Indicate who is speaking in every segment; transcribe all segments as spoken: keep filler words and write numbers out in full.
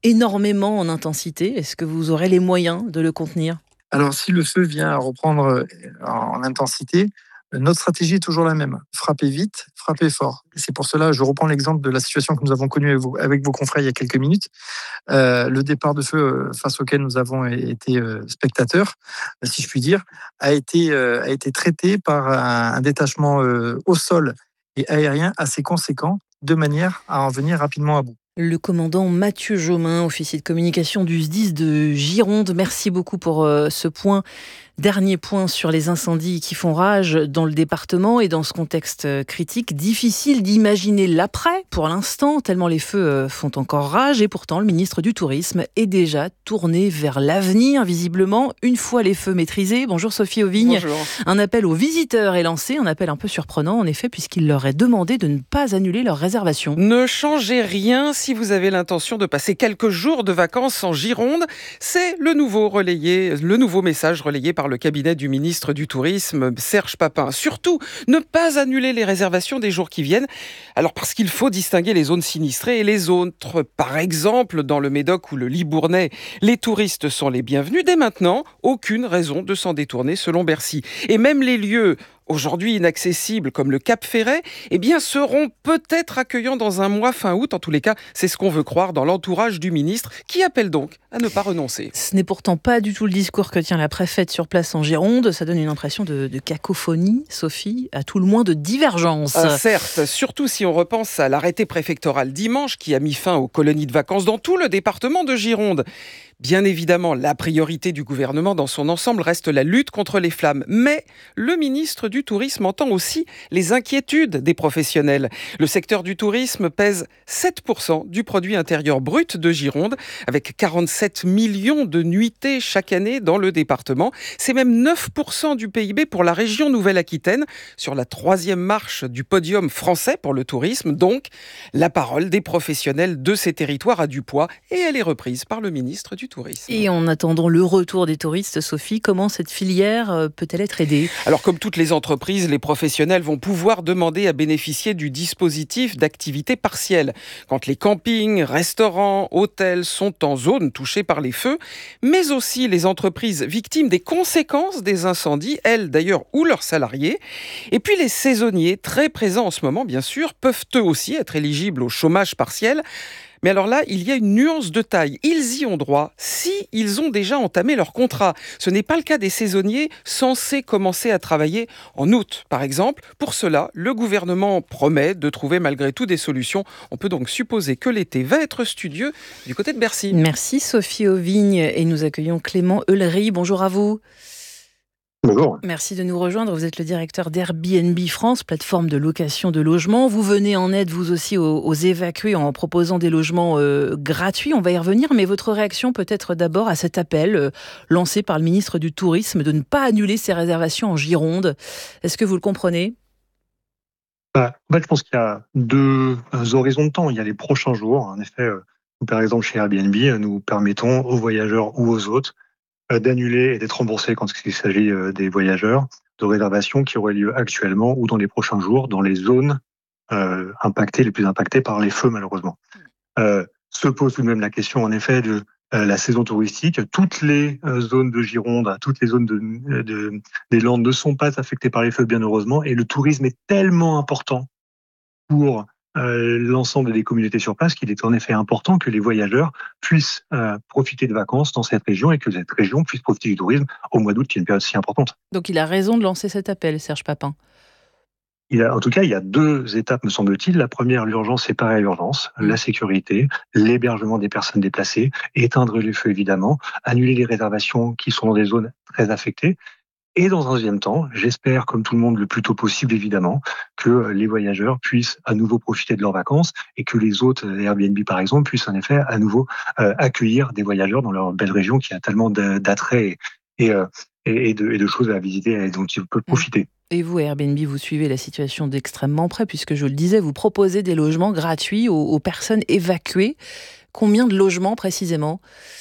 Speaker 1: énormément en intensité? Est-ce que vous aurez les moyens de le contenir?
Speaker 2: Alors, si le feu vient à reprendre euh, en intensité, euh, notre stratégie est toujours la même. Frapper vite, frapper fort. Et c'est pour cela, je reprends l'exemple de la situation que nous avons connue avec vos, avec vos confrères il y a quelques minutes. Euh, le départ de feu euh, face auquel nous avons été euh, spectateurs, euh, si je puis dire, a été, euh, a été traité par un, un détachement euh, au sol et aérien assez conséquent, de manière à en venir rapidement à bout.
Speaker 1: Le commandant Mathieu Jomain, officier de communication du S D I S de Gironde, merci beaucoup pour euh, ce point. Dernier point sur les incendies qui font rage dans le département et dans ce contexte critique, difficile d'imaginer l'après pour l'instant, tellement les feux font encore rage et pourtant le ministre du Tourisme est déjà tourné vers l'avenir, visiblement, une fois les feux maîtrisés. Bonjour Sophie Auvigne.
Speaker 3: Bonjour.
Speaker 1: Un appel aux visiteurs est lancé, un appel un peu surprenant en effet puisqu'il leur est demandé de ne pas annuler leur réservation.
Speaker 3: Ne changez rien si vous avez l'intention de passer quelques jours de vacances en Gironde. C'est le nouveau relayé, le nouveau message relayé par le cabinet du ministre du Tourisme, Serge Papin. Surtout, ne pas annuler les réservations des jours qui viennent. Alors parce qu'il faut distinguer les zones sinistrées et les autres. Par exemple, dans le Médoc ou le Libournais, les touristes sont les bienvenus. Dès maintenant, aucune raison de s'en détourner selon Bercy. Et même les lieux aujourd'hui inaccessibles comme le Cap Ferret, eh bien, seront peut-être accueillants dans un mois fin août. En tous les cas, c'est ce qu'on veut croire dans l'entourage du ministre qui appelle donc à ne pas renoncer.
Speaker 1: Ce n'est pourtant pas du tout le discours que tient la préfète sur place en Gironde. Ça donne une impression de, de cacophonie, Sophie, à tout le moins de divergence.
Speaker 3: Ah, certes, surtout si on repense à l'arrêté préfectoral dimanche qui a mis fin aux colonies de vacances dans tout le département de Gironde. Bien évidemment, la priorité du gouvernement dans son ensemble reste la lutte contre les flammes. Mais le ministre du Tourisme entend aussi les inquiétudes des professionnels. Le secteur du tourisme pèse sept pour cent du produit intérieur brut de Gironde, avec quarante-sept millions de nuitées chaque année dans le département. C'est même neuf pour cent du P I B pour la région Nouvelle-Aquitaine, sur la troisième marche du podium français pour le tourisme. Donc, la parole des professionnels de ces territoires a du poids et elle est reprise par le ministre du Tourisme.
Speaker 1: Et en attendant le retour des touristes, Sophie, comment cette filière peut-elle être aidée ?
Speaker 3: Alors, comme toutes les entreprises, les professionnels vont pouvoir demander à bénéficier du dispositif d'activité partielle quand les campings, restaurants, hôtels sont en zone touchée par les feux, mais aussi les entreprises victimes des conséquences des incendies, elles d'ailleurs ou leurs salariés. Et puis les saisonniers, très présents en ce moment bien sûr, peuvent eux aussi être éligibles au chômage partiel. Mais alors là, il y a une nuance de taille. Ils y ont droit si ils ont déjà entamé leur contrat. Ce n'est pas le cas des saisonniers censés commencer à travailler en août, par exemple. Pour cela, le gouvernement promet de trouver malgré tout des solutions. On peut donc supposer que l'été va être studieux du côté de Bercy.
Speaker 1: Merci Sophie Auvigne et nous accueillons Clément Eulery. Bonjour à vous.
Speaker 4: Bonjour.
Speaker 1: Merci de nous rejoindre. Vous êtes le directeur d'Airbnb France, plateforme de location de logements. Vous venez en aide, vous aussi, aux, aux évacués en proposant des logements euh, gratuits. On va y revenir, mais votre réaction peut-être d'abord à cet appel euh, lancé par le ministre du Tourisme de ne pas annuler ses réservations en Gironde. Est-ce que vous le comprenez ?
Speaker 4: Bah, en fait, je pense qu'il y a deux horizons de temps. Il y a les prochains jours. En effet, euh, par exemple, chez Airbnb, nous permettons aux voyageurs ou aux hôtes d'annuler et d'être remboursés quand il s'agit des voyageurs de réservations qui auraient lieu actuellement ou dans les prochains jours dans les zones euh, impactées, les plus impactées par les feux malheureusement. Euh, se pose tout de même la question en effet de euh, la saison touristique. Toutes les euh, zones de Gironde, toutes les zones de, de, des Landes ne sont pas affectées par les feux bien heureusement et le tourisme est tellement important pour Euh, l'ensemble des communautés sur place, qu'il est en effet important que les voyageurs puissent euh, profiter de vacances dans cette région et que cette région puisse profiter du tourisme au mois d'août, qui est une période si importante.
Speaker 1: Donc il a raison de lancer cet appel, Serge Papin.
Speaker 4: Il y a, en tout cas, il y a deux étapes, me semble-t-il. La première, l'urgence, séparer à l'urgence, mmh. la sécurité, l'hébergement des personnes déplacées, éteindre les feux évidemment, annuler les réservations qui sont dans des zones très affectées. Et dans un deuxième temps, j'espère, comme tout le monde, le plus tôt possible, évidemment, que les voyageurs puissent à nouveau profiter de leurs vacances et que les hôtes Airbnb, par exemple, puissent en effet à nouveau euh, accueillir des voyageurs dans leur belle région qui a tellement d'attraits et, et, et, de, et de choses à visiter et dont ils peuvent profiter.
Speaker 1: Et vous, Airbnb, vous suivez la situation d'extrêmement près, puisque je le disais, vous proposez des logements gratuits aux, aux personnes évacuées. Combien de logements précisément ?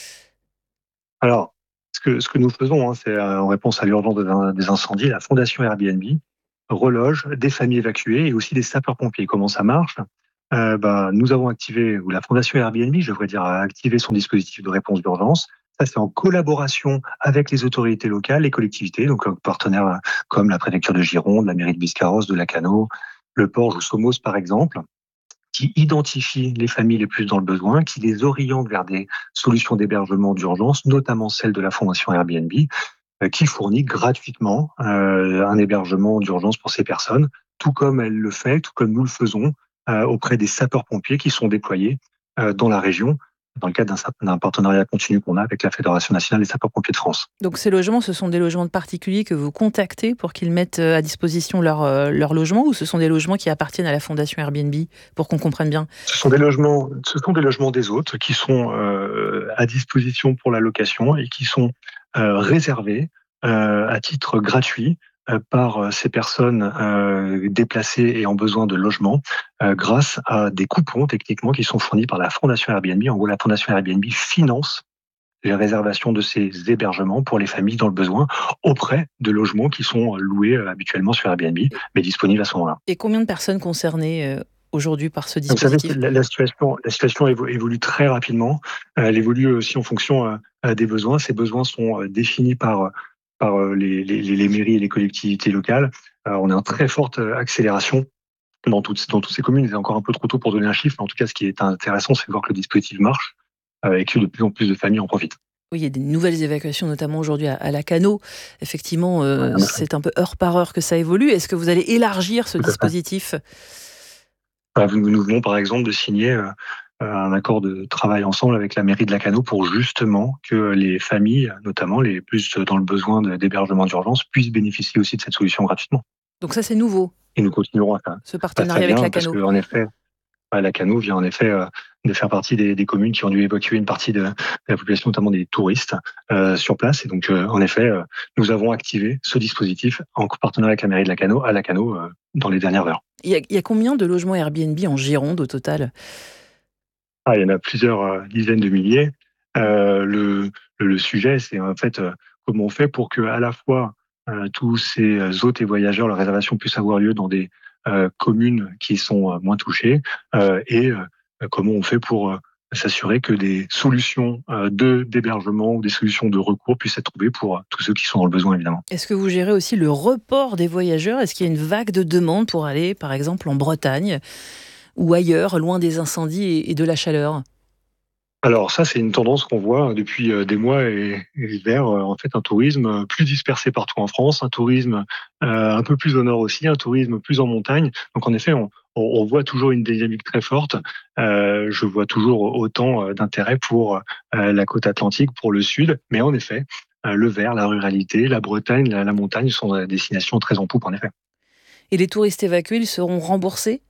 Speaker 4: Alors, Ce que, ce que nous faisons, hein, c'est en réponse à l'urgence des incendies, la Fondation Airbnb reloge des familles évacuées et aussi des sapeurs-pompiers. Comment ça marche ? euh, bah, nous avons activé, ou la Fondation Airbnb, je devrais dire, a activé son dispositif de réponse d'urgence. Ça, c'est en collaboration avec les autorités locales, les collectivités, donc partenaires comme la préfecture de Gironde, la mairie de Biscarrosse, de Lacanau, le Porge ou Somos, par exemple, qui identifient les familles les plus dans le besoin, qui les orientent vers des solutions d'hébergement d'urgence, notamment celle de la Fondation Airbnb, euh, qui fournit gratuitement euh, un hébergement d'urgence pour ces personnes, tout comme elle le fait, tout comme nous le faisons euh, auprès des sapeurs-pompiers qui sont déployés euh, dans la région, dans le cadre d'un, d'un partenariat continu qu'on a avec la Fédération nationale des sapeurs-pompiers de France.
Speaker 1: Donc ces logements, ce sont des logements de particuliers que vous contactez pour qu'ils mettent à disposition leur, euh, leur logement, ou ce sont des logements qui appartiennent à la Fondation Airbnb, pour qu'on comprenne bien?
Speaker 4: Ce sont des logements, ce sont des logements des hôtes qui sont euh, à disposition pour la location et qui sont euh, réservés euh, à titre gratuit euh, par ces personnes euh, déplacées et en besoin de logement euh, grâce à des coupons techniquement qui sont fournis par la Fondation Airbnb. En gros, la Fondation Airbnb finance les réservations de ces hébergements pour les familles dans le besoin auprès de logements qui sont loués habituellement sur Airbnb, mais disponibles à ce moment-là.
Speaker 1: Et combien de personnes concernées euh, aujourd'hui par ce
Speaker 4: Vous savez,
Speaker 1: dispositif?
Speaker 4: la, la situation, la situation évolue, évolue très rapidement. Euh, elle évolue aussi en fonction euh, des besoins. Ces besoins sont euh, définis par, par euh, les, les, les mairies et les collectivités locales. Euh, on est en très forte accélération dans toutes, dans toutes ces communes. C'est encore un peu trop tôt pour donner un chiffre, mais en tout cas, ce qui est intéressant, c'est de voir que le dispositif marche euh, et que de plus en plus de familles en profitent.
Speaker 1: Oui, il y a des nouvelles évacuations, notamment aujourd'hui à, à Lacanau. Effectivement, euh,
Speaker 4: Ouais,
Speaker 1: c'est un peu heure par heure que ça évolue. Est-ce que vous allez élargir ce dispositif?
Speaker 4: Nous venons par exemple de signer euh, un accord de travail ensemble avec la mairie de Lacanau pour justement que les familles, notamment les plus dans le besoin d'hébergement d'urgence, puissent bénéficier aussi de cette solution gratuitement.
Speaker 1: Donc ça, c'est nouveau.
Speaker 4: Et nous continuerons à faire
Speaker 1: ce partenariat avec Lacanau.
Speaker 4: Parce qu'en effet, Lacanau vient en effet euh, de faire partie des, des communes qui ont dû évacuer une partie de, de la population, notamment des touristes, euh, sur place. Et donc, euh, en effet, euh, nous avons activé ce dispositif en partenariat avec la mairie de Lacanau, à Lacanau, euh, dans les dernières heures.
Speaker 1: Il y, a, il y a combien de logements Airbnb en Gironde au total?
Speaker 4: Ah, il y en a plusieurs euh, dizaines de milliers. Euh, le, le, le sujet, c'est en fait euh, comment on fait pour que à la fois euh, tous ces hôtes et voyageurs, leur réservation puisse avoir lieu dans des euh, communes qui sont euh, moins touchées, euh, et euh, comment on fait pour euh, s'assurer que des solutions euh, de d'hébergement ou des solutions de recours puissent être trouvées pour euh, tous ceux qui sont dans le besoin, évidemment.
Speaker 1: Est-ce que vous gérez aussi le report des voyageurs? Est-ce qu'il y a une vague de demandes pour aller, par exemple, en Bretagne ou ailleurs, loin des incendies et de la chaleur?
Speaker 4: Alors ça, c'est une tendance qu'on voit depuis des mois et, et vers en fait un tourisme plus dispersé partout en France, un tourisme euh, un peu plus au nord aussi, un tourisme plus en montagne. Donc en effet, on, on voit toujours une dynamique très forte. Euh, je vois toujours autant d'intérêt pour euh, la côte atlantique, pour le sud, mais en effet, euh, le vert, la ruralité, la Bretagne, la, la montagne sont des destinations très en poupe en effet.
Speaker 1: Et les touristes évacués, ils seront remboursés?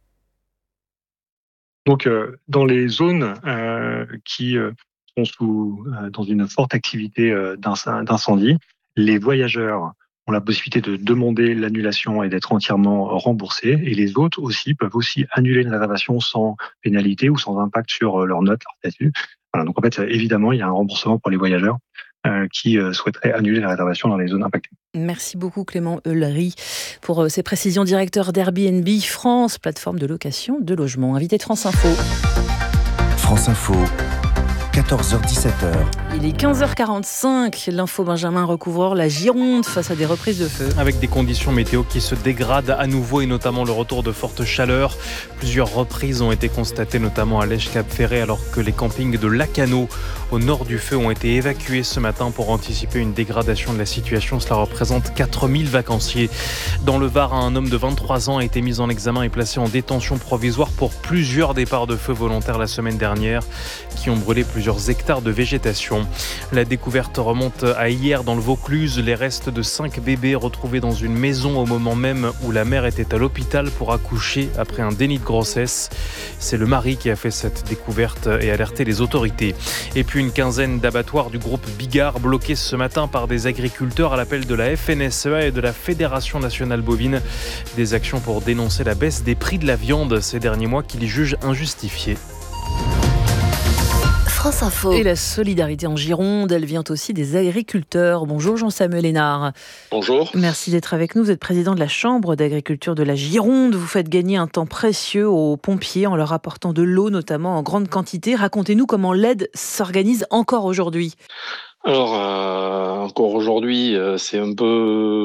Speaker 4: Donc, euh, dans les zones euh, qui euh, sont sous, euh, dans une forte activité euh, d'incendie, les voyageurs ont la possibilité de demander l'annulation et d'être entièrement remboursés. Et les autres aussi peuvent aussi annuler une réservation sans pénalité ou sans impact sur leur note, leur statut. Voilà, donc en fait, évidemment, il y a un remboursement pour les voyageurs euh, qui euh, souhaiteraient annuler la réservation dans les zones impactées.
Speaker 1: Merci beaucoup Clément Eulery pour ces précisions, directeur d'Airbnb France, plateforme de location de logement. Invité de France Info.
Speaker 5: France Info, quatorze heures dix-sept.
Speaker 1: Il est quinze heures quarante-cinq. L'info Benjamin recouvre la Gironde face à des reprises de feu.
Speaker 6: Avec des conditions météo qui se dégradent à nouveau et notamment le retour de fortes chaleurs. Plusieurs reprises ont été constatées, notamment à Lège-Cap-Ferré, alors que les campings de Lacanau, au nord du feu, ont été évacués ce matin pour anticiper une dégradation de la situation. Cela représente quatre mille vacanciers. Dans le Var, un homme de vingt-trois ans a été mis en examen et placé en détention provisoire pour plusieurs départs de feu volontaires la semaine dernière qui ont brûlé plusieurs hectares de végétation. La découverte remonte à hier dans le Vaucluse. Les restes de cinq bébés retrouvés dans une maison au moment même où la mère était à l'hôpital pour accoucher après un déni de grossesse. C'est le mari qui a fait cette découverte et alerté les autorités. Et puis une quinzaine d'abattoirs du groupe Bigard bloqués ce matin par des agriculteurs à l'appel de la F N S E A et de la Fédération nationale bovine. Des actions pour dénoncer la baisse des prix de la viande ces derniers mois qu'ils jugent injustifiée.
Speaker 7: France Info.
Speaker 1: Et la solidarité en Gironde, elle vient aussi des agriculteurs. Bonjour Jean-Samuel Hénard.
Speaker 8: Bonjour.
Speaker 1: Merci d'être avec nous. Vous êtes président de la Chambre d'agriculture de la Gironde. Vous faites gagner un temps précieux aux pompiers en leur apportant de l'eau, notamment en grande quantité. Racontez-nous comment l'aide s'organise encore aujourd'hui.
Speaker 8: Alors, euh, encore aujourd'hui, euh, c'est un peu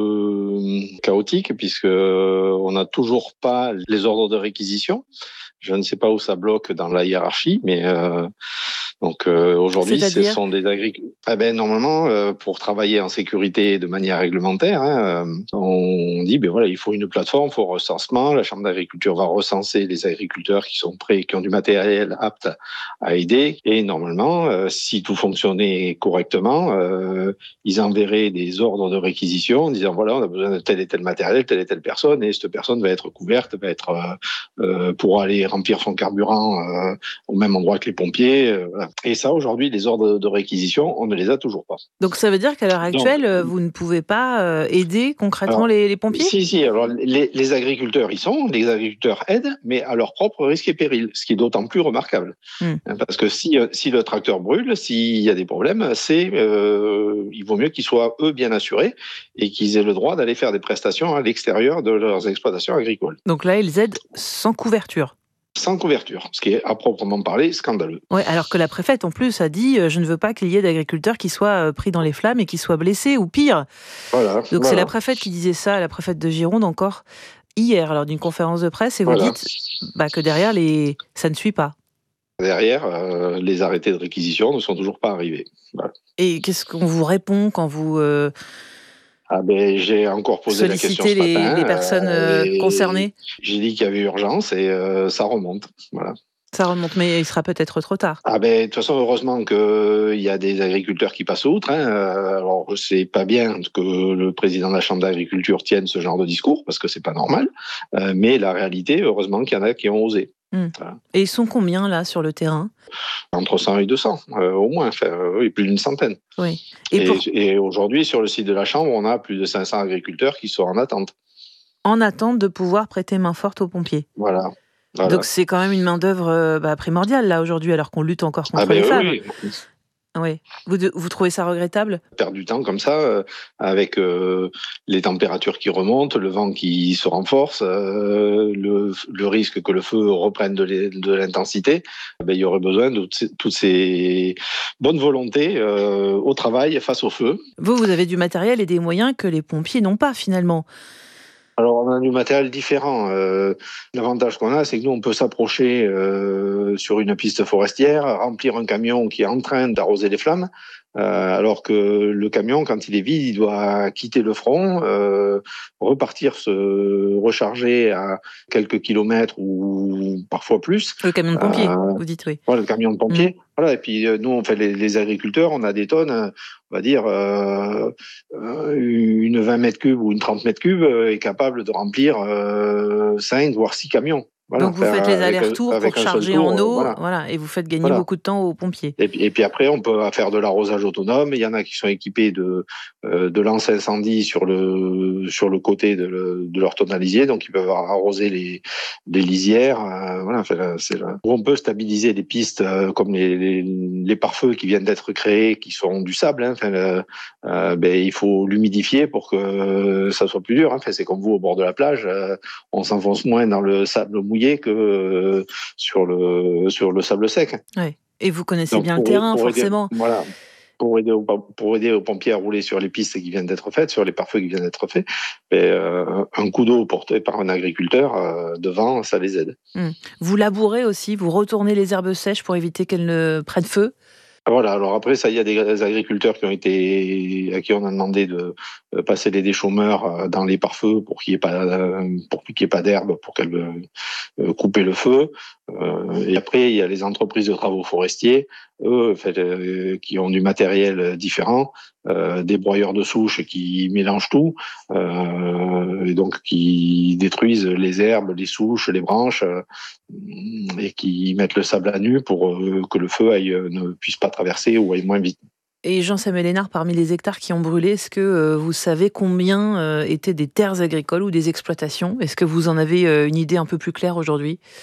Speaker 8: euh, chaotique puisque euh, on n'a toujours pas les ordres de réquisition. Je ne sais pas où ça bloque dans la hiérarchie, mais euh, donc euh, aujourd'hui, ce sont des agriculteurs. Eh ben normalement, euh, pour travailler en sécurité de manière réglementaire, hein, euh, on dit ben voilà, il faut une plateforme, il faut recensement. La Chambre d'agriculture va recenser les agriculteurs qui sont prêts, qui ont du matériel apte à aider. Et normalement, euh, si tout fonctionnait correctement, euh, ils enverraient des ordres de réquisition en disant voilà, on a besoin de tel et tel matériel, telle et telle personne, et cette personne va être couverte, va être euh, euh, pour aller remplir son carburant euh, au même endroit que les pompiers. Euh, voilà. Et ça, aujourd'hui, les ordres de réquisition, on ne les a toujours pas.
Speaker 1: Donc ça veut dire qu'à l'heure actuelle, Donc, vous ne pouvez pas euh, aider concrètement alors, les, les pompiers ?
Speaker 8: Si, si. Alors les, les agriculteurs, ils sont, les agriculteurs aident, mais à leur propre risque et péril, ce qui est d'autant plus remarquable. Hmm. Parce que si, si le tracteur brûle, s'il y a des problèmes, c'est, euh, il vaut mieux qu'ils soient, eux, bien assurés et qu'ils aient le droit d'aller faire des prestations à l'extérieur de leurs exploitations agricoles.
Speaker 1: Donc là, ils aident sans couverture.
Speaker 8: Sans couverture, ce qui est à proprement parler scandaleux.
Speaker 1: Ouais, alors que la préfète en plus a dit euh, je ne veux pas qu'il y ait d'agriculteurs qui soient euh, pris dans les flammes et qui soient blessés ou pire.
Speaker 8: Voilà.
Speaker 1: Donc
Speaker 8: voilà.
Speaker 1: c'est la préfète qui disait ça, la préfète de Gironde encore hier lors d'une conférence de presse et vous voilà. dites bah, que derrière les ça ne suit pas.
Speaker 8: Derrière, euh, les arrêtés de réquisition ne sont toujours pas arrivés. Voilà.
Speaker 1: Et qu'est-ce qu'on vous répond quand vous euh,
Speaker 8: Ah ben, j'ai encore posé la question ce
Speaker 1: les,
Speaker 8: matin.
Speaker 1: les personnes euh, concernées.
Speaker 8: J'ai dit qu'il y avait urgence et euh, ça remonte. Voilà.
Speaker 1: Ça remonte, mais il sera peut-être trop tard.
Speaker 8: Ah ben, de toute façon, heureusement qu'il y a des agriculteurs qui passent outre. Hein. Alors, c'est pas bien que le président de la Chambre d'agriculture tienne ce genre de discours, parce que c'est pas normal. Euh, mais la réalité, heureusement qu'il y en a qui ont osé.
Speaker 1: Mmh. Voilà. Et ils sont combien, là, sur le terrain ?
Speaker 8: Entre cent et deux cents, euh, au moins, enfin, euh, oui, plus d'une centaine.
Speaker 1: Oui.
Speaker 8: Et, et, pour... et aujourd'hui, sur le site de la Chambre, on a plus de cinq cents agriculteurs qui sont en attente.
Speaker 1: En attente de pouvoir prêter main forte aux pompiers.
Speaker 8: Voilà. Voilà.
Speaker 1: Donc c'est quand même une main-d'œuvre euh, bah, primordiale, là, aujourd'hui, alors qu'on lutte encore contre ah ben les oui, femmes. Oui. Oui. Vous, de, vous trouvez ça regrettable ?
Speaker 8: Perdre du temps comme ça, euh, avec euh, les températures qui remontent, le vent qui se renforce, euh, le, le risque que le feu reprenne de, les, de l'intensité, ben, il y aurait besoin de toutes ces bonnes volontés euh, au travail face au feu.
Speaker 1: Vous, vous avez du matériel et des moyens que les pompiers n'ont pas finalement.
Speaker 8: Alors, on a du matériel différent. Euh, l'avantage qu'on a, c'est que nous, on peut s'approcher euh, sur une piste forestière, remplir un camion qui est en train d'arroser les flammes, euh, alors que le camion, quand il est vide, il doit quitter le front, euh, repartir se recharger à quelques kilomètres ou parfois plus.
Speaker 1: Le camion de pompier, euh, vous dites, oui.
Speaker 8: Voilà, le camion de pompier. Mmh. Voilà, et puis nous, on fait les, les agriculteurs, on a des tonnes, on va dire, euh, une vingt mètres cubes ou une trente mètres cubes est capable de remplir euh, cinq voire six camions.
Speaker 1: Voilà, donc vous faites les allers-retours pour charger
Speaker 8: tour,
Speaker 1: en eau,
Speaker 8: voilà.
Speaker 1: Voilà, et vous faites gagner
Speaker 8: voilà.
Speaker 1: beaucoup de temps aux pompiers.
Speaker 8: Et puis, et puis après, on peut faire de l'arrosage autonome. Il y en a qui sont équipés de, euh, de lance-incendie sur le, sur le côté de, le, de leur tonalisier, donc ils peuvent arroser les, les lisières. Euh, voilà, c'est là où on peut stabiliser les pistes euh, comme les, les, les pare-feux qui viennent d'être créés, qui sont du sable. Hein, enfin, le, euh, ben, il faut l'humidifier pour que ça soit plus dur. Hein. Enfin, c'est comme vous au bord de la plage, euh, on s'enfonce moins dans le sable mouillé que euh, sur le sur le sable sec.
Speaker 1: Ouais. Et vous connaissez
Speaker 8: Donc,
Speaker 1: bien
Speaker 8: pour,
Speaker 1: le terrain,
Speaker 8: pour
Speaker 1: forcément.
Speaker 8: Aider, voilà. Pour aider, aux, pour aider aux pompiers à rouler sur les pistes qui viennent d'être faites, sur les pare-feux qui viennent d'être faits, et, euh, un coup d'eau porté par un agriculteur euh, devant, ça les aide.
Speaker 1: Hum. Vous labourez aussi, vous retournez les herbes sèches pour éviter qu'elles ne prennent feu.
Speaker 8: Voilà, alors après, ça, il y a des agriculteurs qui ont été, à qui on a demandé de passer les déchômeurs dans les pare-feux pour qu'il n'y ait pas, pour qu'il n'y ait pas d'herbe, pour qu'elles euh, couper le feu. Euh, et après, il y a les entreprises de travaux forestiers, eux, fait, euh, qui ont du matériel différent, euh, des broyeurs de souches qui mélangent tout, euh, et donc qui détruisent les herbes, les souches, les branches, euh, et qui mettent le sable à nu pour euh, que le feu aille, ne puisse pas traverser ou aille moins vite.
Speaker 1: Et Jean-Samuel Hénard, parmi les hectares qui ont brûlé, est-ce que euh, vous savez combien euh, étaient des terres agricoles ou des exploitations ? Est-ce que vous en avez euh, une idée un peu plus claire aujourd'hui ?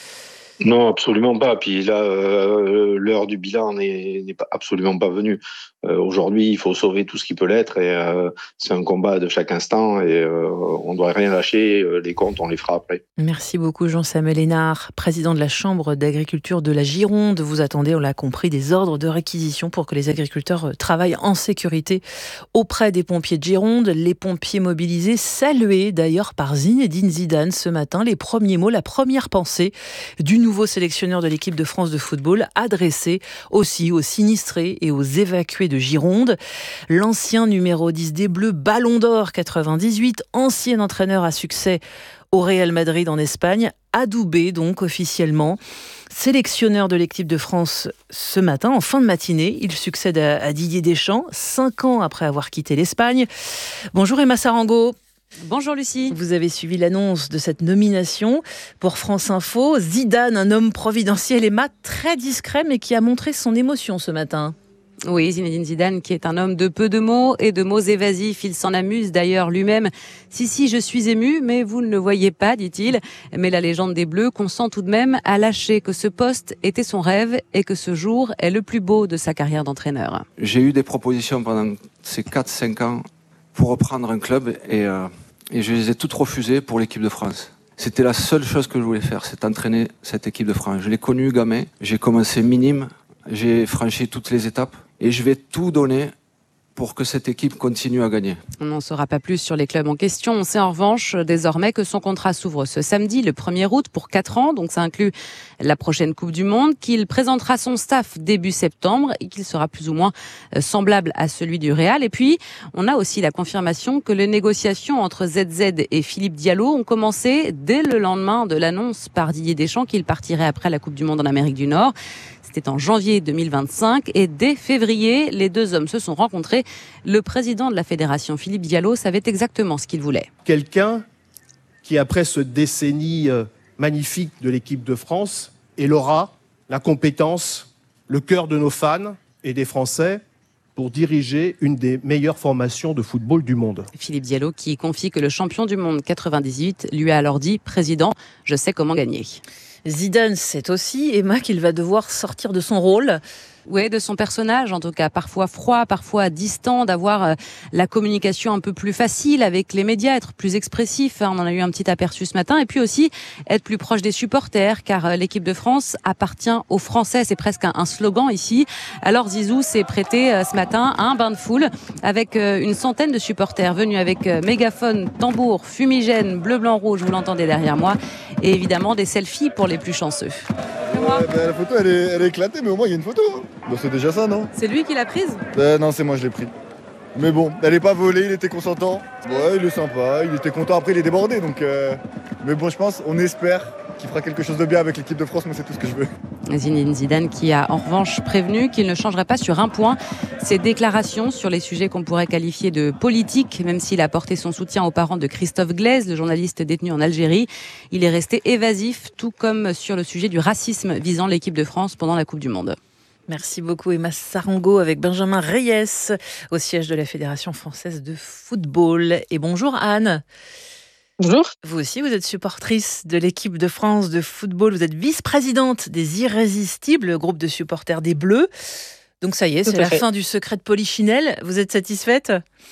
Speaker 8: Non, absolument pas. Puis là, euh, l'heure du bilan n'est, n'est pas, absolument pas venue. Euh, aujourd'hui, il faut sauver tout ce qui peut l'être et euh, c'est un combat de chaque instant et euh, on ne doit rien lâcher. Les comptes, on les fera après.
Speaker 1: Merci beaucoup Jean-Samuel Hénard, président de la Chambre d'agriculture de la Gironde. Vous attendez, on l'a compris, des ordres de réquisition pour que les agriculteurs travaillent en sécurité auprès des pompiers de Gironde. Les pompiers mobilisés, salués d'ailleurs par Zinedine Zidane ce matin. Les premiers mots, la première pensée du nouveau sélectionneur de l'équipe de France de football, adressé aussi aux sinistrés et aux évacués de Gironde. L'ancien numéro dix des Bleus, Ballon d'Or quatre-vingt-dix-huit, ancien entraîneur à succès au Real Madrid en Espagne, adoubé donc officiellement. Sélectionneur de l'équipe de France ce matin, en fin de matinée, il succède à, à Didier Deschamps, cinq ans après avoir quitté l'Espagne. Bonjour Emma Sarango.
Speaker 7: Bonjour Lucie.
Speaker 1: Vous avez suivi l'annonce de cette nomination pour France Info. Zidane, un homme providentiel, Emma, très discret, mais qui a montré son émotion ce matin.
Speaker 7: Oui, Zinedine Zidane, qui est un homme de peu de mots et de mots évasifs. Il s'en amuse d'ailleurs lui-même. Si, si, je suis ému, mais vous ne le voyez pas, dit-il. Mais la légende des Bleus consent tout de même à lâcher que ce poste était son rêve et que ce jour est le plus beau de sa carrière d'entraîneur.
Speaker 9: J'ai eu des propositions pendant ces quatre cinq ans pour reprendre un club et, euh, et je les ai toutes refusées pour l'équipe de France. C'était la seule chose que je voulais faire, c'est entraîner cette équipe de France. Je l'ai connu gamin, j'ai commencé minime, j'ai franchi toutes les étapes et je vais tout donner pour que cette équipe continue à gagner.
Speaker 7: On n'en saura pas plus sur les clubs en question. On sait en revanche désormais que son contrat s'ouvre ce samedi, le premier août, pour quatre ans. Donc ça inclut la prochaine Coupe du Monde, qu'il présentera son staff début septembre et qu'il sera plus ou moins semblable à celui du Real. Et puis, on a aussi la confirmation que les négociations entre Z Z et Philippe Diallo ont commencé dès le lendemain de l'annonce par Didier Deschamps qu'il partirait après la Coupe du Monde en Amérique du Nord. C'était en janvier deux mille vingt-cinq et dès février, les deux hommes se sont rencontrés. Le président de la fédération, Philippe Diallo, savait exactement ce qu'il voulait.
Speaker 10: Quelqu'un qui, après ce décennie magnifique de l'équipe de France, ait l'aura, la compétence, le cœur de nos fans et des Français pour diriger une des meilleures formations de football du monde.
Speaker 7: Philippe Diallo qui confie que le champion du monde quatre-vingt-dix-huit lui a alors dit « Président, je sais comment gagner ».
Speaker 1: Zidane sait aussi, Emma, qu'il va devoir sortir de son rôle.
Speaker 7: Oui, de son personnage, en tout cas, parfois froid, parfois distant, d'avoir euh, la communication un peu plus facile avec les médias, être plus expressif, hein, on en a eu un petit aperçu ce matin, et puis aussi être plus proche des supporters, car euh, l'équipe de France appartient aux Français, c'est presque un, un slogan ici. Alors Zizou s'est prêté euh, ce matin à un bain de foule avec euh, une centaine de supporters venus avec euh, mégaphone, tambour, fumigène, bleu, blanc, rouge, vous l'entendez derrière moi, et évidemment des selfies pour les plus chanceux.
Speaker 11: Ouais, bah, la photo elle est, elle est éclatée, mais au moins il y a une photo. Bah, c'est déjà ça, non?
Speaker 7: C'est lui qui l'a prise?
Speaker 11: Bah, non, c'est moi, je l'ai pris. Mais bon, elle est pas volée, il était consentant. Ouais, il est sympa, il était content. Après, il est débordé, donc. Euh... Mais bon, je pense, on espère qu'il fera quelque chose de bien avec l'équipe de France. Moi, c'est tout ce que je veux.
Speaker 7: Zinedine Zidane qui a en revanche prévenu qu'il ne changerait pas sur un point, ses déclarations sur les sujets qu'on pourrait qualifier de politiques, même s'il a apporté son soutien aux parents de Christophe Glaise, le journaliste détenu en Algérie. Il est resté évasif, tout comme sur le sujet du racisme visant l'équipe de France pendant la Coupe du Monde.
Speaker 1: Merci beaucoup Emma Sarango avec Benjamin Reyes au siège de la Fédération française de football. Et bonjour Anne.
Speaker 12: Bonjour.
Speaker 1: Vous aussi, vous êtes supportrice de l'équipe de France de football. Vous êtes vice-présidente des Irrésistibles, le groupe de supporters des Bleus. Donc ça y est, c'est la fin du secret de Polichinelle. Vous êtes satisfaite ?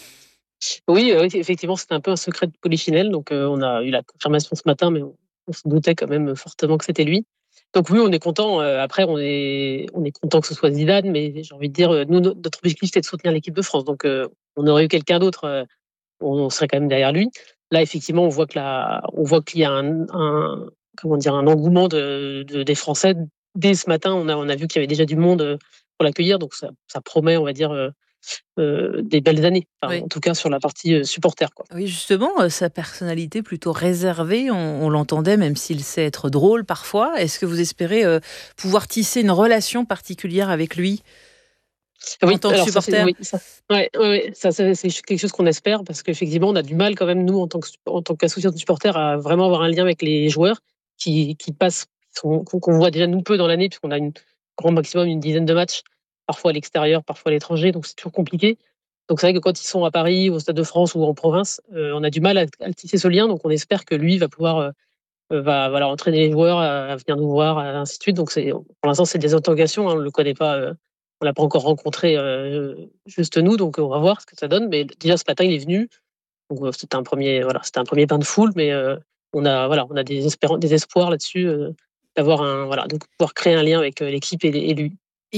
Speaker 12: Oui, euh, effectivement, c'était un peu un secret de Polichinelle. Donc euh, on a eu la confirmation ce matin, mais on, on se doutait quand même fortement que c'était lui. Donc oui, on est content. Après, on est, on est content que ce soit Zidane, mais j'ai envie de dire, nous, notre objectif, c'était de soutenir l'équipe de France. Donc, euh, on aurait eu quelqu'un d'autre, euh, on serait quand même derrière lui. Là, effectivement, on voit que la, on voit qu'il y a un, un, comment dire, un engouement de, de, des Français. Dès ce matin, on a, on a vu qu'il y avait déjà du monde pour l'accueillir. Donc, ça, ça promet, on va dire, euh, euh, des belles années. Enfin, oui. En tout cas, sur la partie euh, supporter, quoi.
Speaker 1: Oui, justement, euh, sa personnalité plutôt réservée, on, on l'entendait, même s'il sait être drôle parfois. Est-ce que vous espérez euh, pouvoir tisser une relation particulière avec lui
Speaker 12: oui,
Speaker 1: en tant que
Speaker 12: alors
Speaker 1: supporter?
Speaker 12: ça, oui, ça, ouais, ouais, ça, ça, c'est quelque chose qu'on espère, parce qu'effectivement, on a du mal quand même, nous, en tant, que, en tant qu'association de supporters, à vraiment avoir un lien avec les joueurs qui, qui passent, qu'on, qu'on voit déjà nous peu dans l'année, puisqu'on a une grand maximum une dizaine de matchs, parfois à l'extérieur, parfois à l'étranger, donc c'est toujours compliqué. Donc c'est vrai que quand ils sont à Paris, au Stade de France ou en province, euh, on a du mal à, à tisser ce lien, donc on espère que lui va pouvoir euh, va voilà entraîner les joueurs à, à venir nous voir, et ainsi de suite. Donc c'est pour l'instant c'est des interrogations, hein, on le connaît pas, euh, on l'a pas encore rencontré euh, juste nous, donc on va voir ce que ça donne. Mais déjà ce matin il est venu, donc euh, c'était un premier voilà c'était un premier bain de foule, mais euh, on a voilà on a des espérances, des espoirs là-dessus, euh, d'avoir un voilà de pouvoir créer un lien avec euh, l'équipe et, et lui.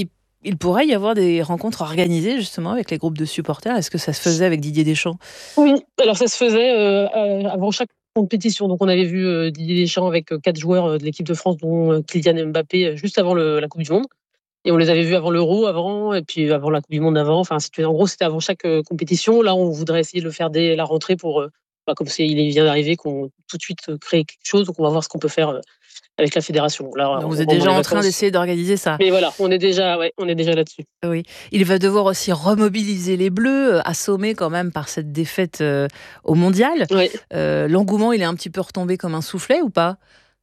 Speaker 1: Il pourrait y avoir des rencontres organisées justement avec les groupes de supporters. Est-ce que ça se faisait avec Didier Deschamps ?
Speaker 12: Oui, alors ça se faisait euh, avant chaque compétition. Donc on avait vu euh, Didier Deschamps avec euh, quatre joueurs de l'équipe de France, dont euh, Kylian Mbappé, euh, juste avant le, la Coupe du Monde. Et on les avait vus avant l'Euro, avant, et puis avant la Coupe du Monde avant. Enfin, en gros, c'était avant chaque euh, compétition. Là, on voudrait essayer de le faire dès la rentrée pour, euh, bah, comme c'est, il vient d'arriver, qu'on tout de suite euh, crée quelque chose. Donc on va voir ce qu'on peut faire euh, avec la fédération. Là,
Speaker 1: Donc
Speaker 12: on,
Speaker 1: vous êtes
Speaker 12: on,
Speaker 1: déjà
Speaker 12: on
Speaker 1: en train d'essayer d'organiser ça.
Speaker 12: Mais voilà, on est déjà, ouais, on est déjà là-dessus.
Speaker 1: Oui, il va devoir aussi remobiliser les Bleus, assommés quand même par cette défaite euh, au Mondial.
Speaker 12: Ouais.
Speaker 1: Euh, l'engouement, il est un petit peu retombé comme un soufflet ou pas ?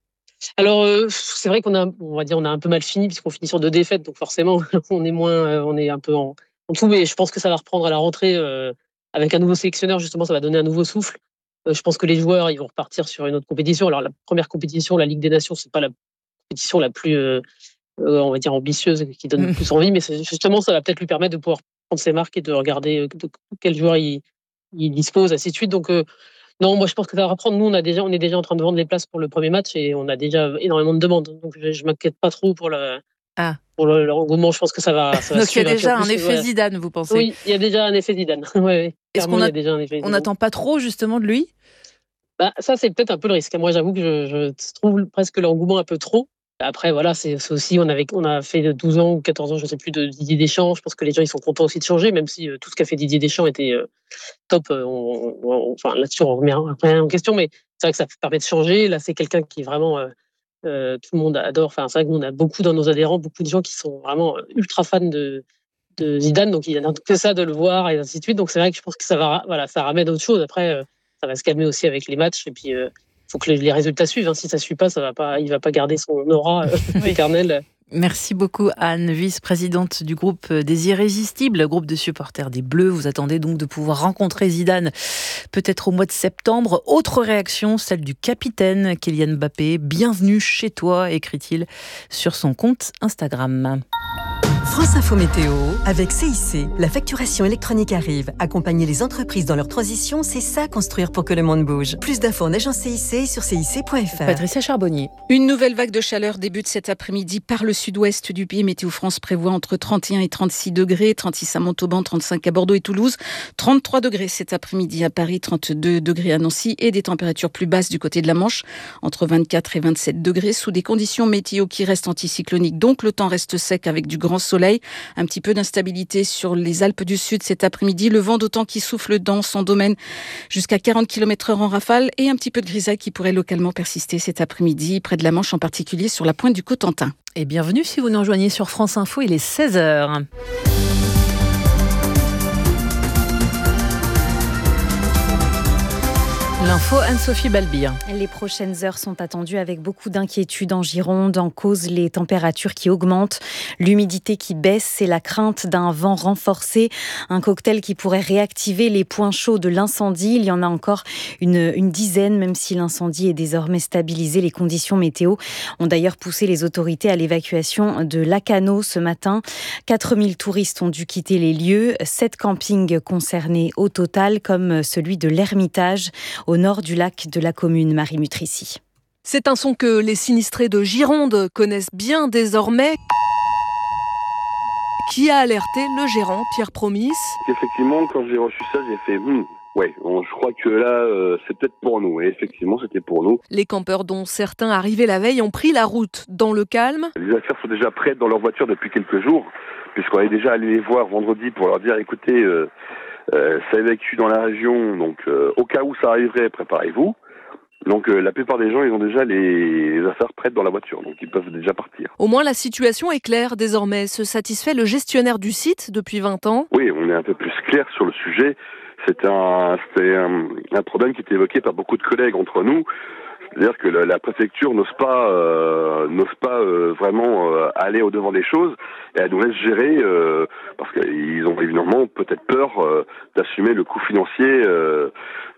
Speaker 12: Alors euh, c'est vrai qu'on a, on va dire, on a un peu mal fini puisqu'on finit sur deux défaites, donc forcément on est moins, euh, on est un peu en, en dessous. Mais je pense que ça va reprendre à la rentrée euh, avec un nouveau sélectionneur. Justement, ça va donner un nouveau souffle. Euh, je pense que les joueurs, ils vont repartir sur une autre compétition. Alors la première compétition, la Ligue des Nations, c'est pas la compétition la plus, euh, euh, on va dire, ambitieuse, qui donne le plus envie, mais c'est, justement, ça va peut-être lui permettre de pouvoir prendre ses marques et de regarder euh, de quel joueur il, il dispose, ainsi de suite. Donc euh, non, moi je pense que ça va reprendre. Nous, on a déjà, on est déjà en train de vendre les places pour le premier match et on a déjà énormément de demandes. Donc je, je m'inquiète pas trop pour le,
Speaker 1: ah.
Speaker 12: pour le, le engouement. Je pense que ça va. Ça va
Speaker 1: Donc il y a déjà
Speaker 12: plus,
Speaker 1: un effet
Speaker 12: voilà.
Speaker 1: Zidane, vous pensez ?
Speaker 12: Oui, il y a déjà un effet Zidane. ouais, ouais.
Speaker 1: Est-ce qu'on a,
Speaker 12: il y a déjà un effet
Speaker 1: on n'attend pas trop justement de lui ?
Speaker 12: Bah, ça c'est peut-être un peu le risque. Moi, j'avoue que je, je trouve presque l'engouement un peu trop. Après, voilà, c'est, c'est aussi, on, avait, on a fait douze ans ou quatorze ans, je ne sais plus, de Didier Deschamps. Je pense que les gens ils sont contents aussi de changer, même si euh, tout ce qu'a fait Didier Deschamps était euh, top. Euh, on, on, enfin, là-dessus, on remet rien en question, mais c'est vrai que ça permet de changer. Là, c'est quelqu'un qui est vraiment, euh, euh, tout le monde adore. Enfin, c'est vrai que nous, on a beaucoup dans nos adhérents, beaucoup de gens qui sont vraiment ultra fans de, de Zidane, donc il n'y a que ça de le voir et ainsi de suite. Donc c'est vrai que je pense que ça va, voilà, ça ramène autre chose. Après, euh, ça va se calmer aussi avec les matchs et puis. Euh, faut que les résultats suivent. Hein. Si ça ne suit pas, ça va pas, il ne va pas garder son aura euh, éternelle.
Speaker 1: Merci beaucoup Anne, vice-présidente du groupe des Irrésistibles, groupe de supporters des Bleus. Vous attendez donc de pouvoir rencontrer Zidane peut-être au mois de septembre. Autre réaction, celle du capitaine Kylian Mbappé. Bienvenue chez toi, écrit-il sur son compte Instagram.
Speaker 13: France Info Météo, avec C I C. La facturation électronique arrive. Accompagner les entreprises dans leur transition, c'est ça construire pour que le monde bouge. Plus d'infos en agence C I C sur C I C point F R.
Speaker 1: Patricia Charbonnier.
Speaker 14: Une nouvelle vague de chaleur débute cet après-midi par le sud-ouest du pays. Météo France prévoit entre trente et un et trente-six degrés, trente-six à Montauban, trente-cinq à Bordeaux et Toulouse, trente-trois degrés cet après-midi à Paris, trente-deux degrés à Nancy et des températures plus basses du côté de la Manche, entre vingt-quatre et vingt-sept degrés, sous des conditions météo qui restent anticycloniques. Donc le temps reste sec avec du grand soleil. Un petit peu d'instabilité sur les Alpes du Sud cet après-midi. Le vent d'autant qui souffle dans son domaine jusqu'à quarante kilomètres heure en rafale et un petit peu de grisaille qui pourrait localement persister cet après-midi près de la Manche, en particulier sur la pointe du Cotentin.
Speaker 1: Et bienvenue si vous nous rejoignez sur France Info, il est seize heures. L'info, Anne-Sophie Balbir.
Speaker 15: Les prochaines heures sont attendues avec beaucoup d'inquiétude en Gironde, en cause les températures qui augmentent, l'humidité qui baisse et la crainte d'un vent renforcé, un cocktail qui pourrait réactiver les points chauds de l'incendie. Il y en a encore une, une dizaine, même si l'incendie est désormais stabilisé. Les conditions météo ont d'ailleurs poussé les autorités à l'évacuation de Lacanau ce matin. quatre mille touristes ont dû quitter les lieux, sept campings concernés au total, comme celui de l'Ermitage, au nord du lac de la commune. Marie Mutrici.
Speaker 16: C'est un son que les sinistrés de Gironde connaissent bien désormais. Qui a alerté le gérant Pierre Promis.
Speaker 17: Effectivement, quand j'ai reçu ça, j'ai fait hmm, ouais, bon, je crois que là, euh, c'est peut-être pour nous. Et effectivement, c'était pour nous.
Speaker 16: Les campeurs, dont certains arrivés la veille, ont pris la route dans le calme.
Speaker 17: Les affaires sont déjà prêtes dans leur voiture depuis quelques jours, puisqu'on est déjà allé les voir vendredi pour leur dire, écoutez, euh, euh, ça évacue dans la région, donc euh, au cas où ça arriverait, préparez-vous. Donc euh, la plupart des gens, ils ont déjà les, les affaires prêtes dans la voiture, donc ils peuvent déjà partir.
Speaker 16: Au moins la situation est claire désormais. Se satisfait le gestionnaire du site depuis vingt ans.
Speaker 17: Oui, on est un peu plus clair sur le sujet. C'est un, c'était un, un problème qui était évoqué par beaucoup de collègues entre nous. C'est-à-dire que la, la préfecture n'ose pas, euh, n'ose pas euh, vraiment euh, aller au devant des choses et elle nous laisse gérer euh, parce qu'ils ont évidemment peut-être peur euh, d'assumer le coût financier euh,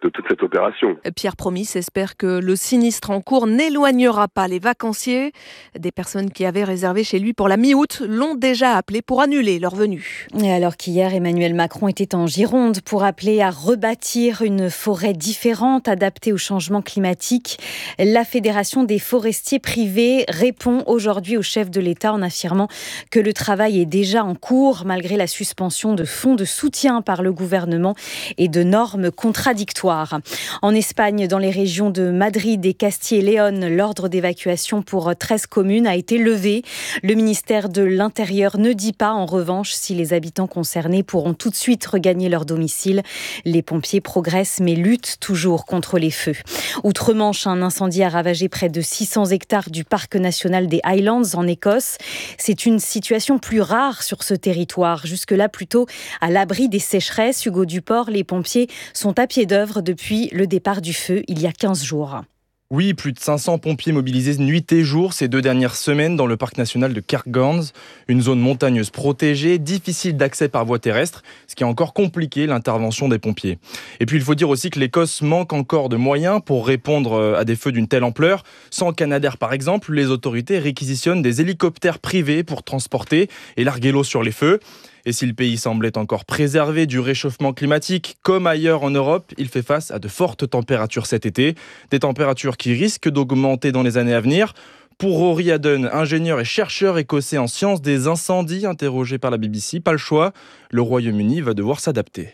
Speaker 17: de toute cette opération.
Speaker 16: Pierre Promis espère que le sinistre en cours n'éloignera pas les vacanciers. Des personnes qui avaient réservé chez lui pour la mi-août l'ont déjà appelé pour annuler leur venue.
Speaker 15: Et alors qu'hier, Emmanuel Macron était en Gironde pour appeler à rebâtir une forêt différente, adaptée au changement climatique, la Fédération des forestiers privés répond aujourd'hui au chef de l'État en affirmant que le travail est déjà en cours malgré la suspension de fonds de soutien par le gouvernement et de normes contradictoires. En Espagne, dans les régions de Madrid et Castille et Léon, l'ordre d'évacuation pour treize communes a été levé. Le ministère de l'Intérieur ne dit pas, en revanche, si les habitants concernés pourront tout de suite regagner leur domicile. Les pompiers progressent mais luttent toujours contre les feux. Outre-Manche, un incendie a ravagé près de six cents hectares du parc national des Highlands en Écosse. C'est une situation plus rare sur ce territoire, jusque-là plutôt à l'abri des sécheresses. Hugo Duport, les pompiers sont à pied d'œuvre depuis le départ du feu il y a quinze jours.
Speaker 18: Oui, plus de cinq cents pompiers mobilisés nuit et jour ces deux dernières semaines dans le parc national de Cairngorms, une zone montagneuse protégée, difficile d'accès par voie terrestre, ce qui a encore compliqué l'intervention des pompiers. Et puis il faut dire aussi que l'Écosse manque encore de moyens pour répondre à des feux d'une telle ampleur. Sans Canadair par exemple, les autorités réquisitionnent des hélicoptères privés pour transporter et larguer l'eau sur les feux. Et si le pays semblait encore préservé du réchauffement climatique, comme ailleurs en Europe, il fait face à de fortes températures cet été. Des températures qui risquent d'augmenter dans les années à venir. Pour Rory Hadden, ingénieur et chercheur écossais en sciences des incendies, interrogé par la B B C, pas le choix, le Royaume-Uni va devoir s'adapter.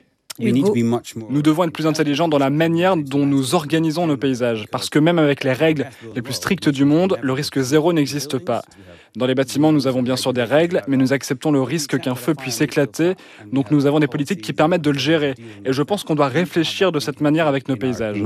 Speaker 19: Nous devons être plus intelligents dans la manière dont nous organisons nos paysages, parce que même avec les règles les plus strictes du monde, le risque zéro n'existe pas. Dans les bâtiments, nous avons bien sûr des règles, mais nous acceptons le risque qu'un feu puisse éclater, donc nous avons des politiques qui permettent de le gérer. Et je pense qu'on doit réfléchir de cette manière avec nos paysages.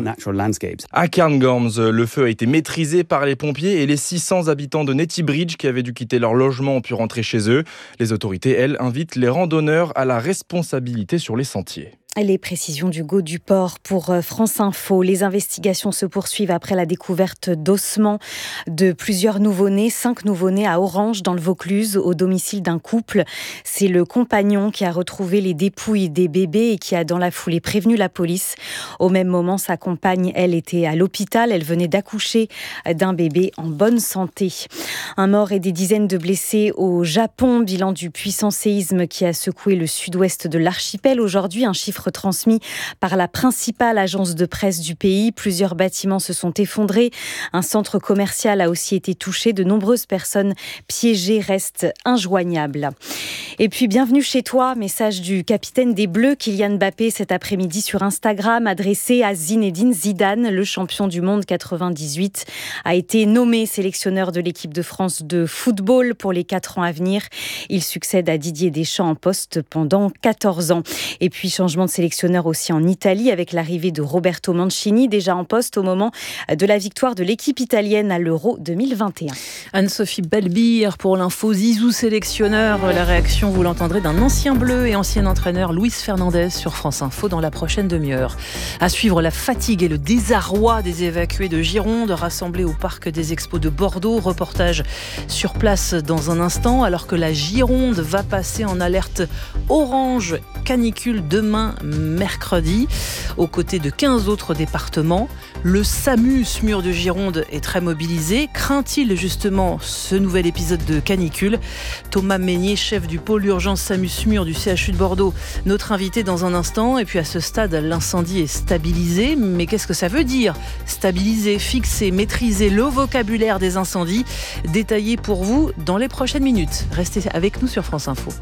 Speaker 18: À Cairngorms, le feu a été maîtrisé par les pompiers et les six cents habitants de Netty Bridge qui avaient dû quitter leur logement ont pu rentrer chez eux. Les autorités, elles, invitent les randonneurs à la responsabilité sur les sentiers.
Speaker 15: Les précisions d'Hugo Duport pour France Info. Les investigations se poursuivent après la découverte d'ossements de plusieurs nouveau-nés, cinq nouveau-nés à Orange dans le Vaucluse, au domicile d'un couple. C'est le compagnon qui a retrouvé les dépouilles des bébés et qui a dans la foulée prévenu la police. Au même moment, sa compagne, elle, était à l'hôpital. Elle venait d'accoucher d'un bébé en bonne santé. Un mort et des dizaines de blessés au Japon. Bilan du puissant séisme qui a secoué le sud-ouest de l'archipel. Aujourd'hui, un chiffre transmis par la principale agence de presse du pays. Plusieurs bâtiments se sont effondrés. Un centre commercial a aussi été touché. De nombreuses personnes piégées restent injoignables. Et puis, bienvenue chez toi. Message du capitaine des Bleus, Kylian Mbappé, cet après-midi sur Instagram, adressé à Zinedine Zidane. Le champion du monde quatre-vingt-dix-huit a été nommé sélectionneur de l'équipe de France de football pour les quatre ans à venir. Il succède à Didier Deschamps en poste pendant quatorze ans. Et puis, changement de sélectionneur aussi en Italie avec l'arrivée de Roberto Mancini, déjà en poste au moment de la victoire de l'équipe italienne à l'Euro deux mille vingt et un.
Speaker 1: Anne-Sophie Balbir pour l'info Zizou sélectionneur. La réaction, vous l'entendrez, d'un ancien bleu et ancien entraîneur, Luis Fernandez, sur France Info dans la prochaine demi-heure. À suivre, la fatigue et le désarroi des évacués de Gironde rassemblés au parc des Expos de Bordeaux. Reportage sur place dans un instant, alors que la Gironde va passer en alerte orange canicule demain mercredi, aux côtés de quinze autres départements. Le SAMU SMUR de Gironde est très mobilisé. Craint-il justement ce nouvel épisode de canicule ? Thomas Meignier, chef du pôle urgence SAMU SMUR du C H U de Bordeaux, notre invité dans un instant. Et puis à ce stade, l'incendie est stabilisé. Mais qu'est-ce que ça veut dire ? Stabiliser, fixer, maîtriser le vocabulaire des incendies. Détaillé pour vous dans les prochaines minutes. Restez avec nous sur France Info.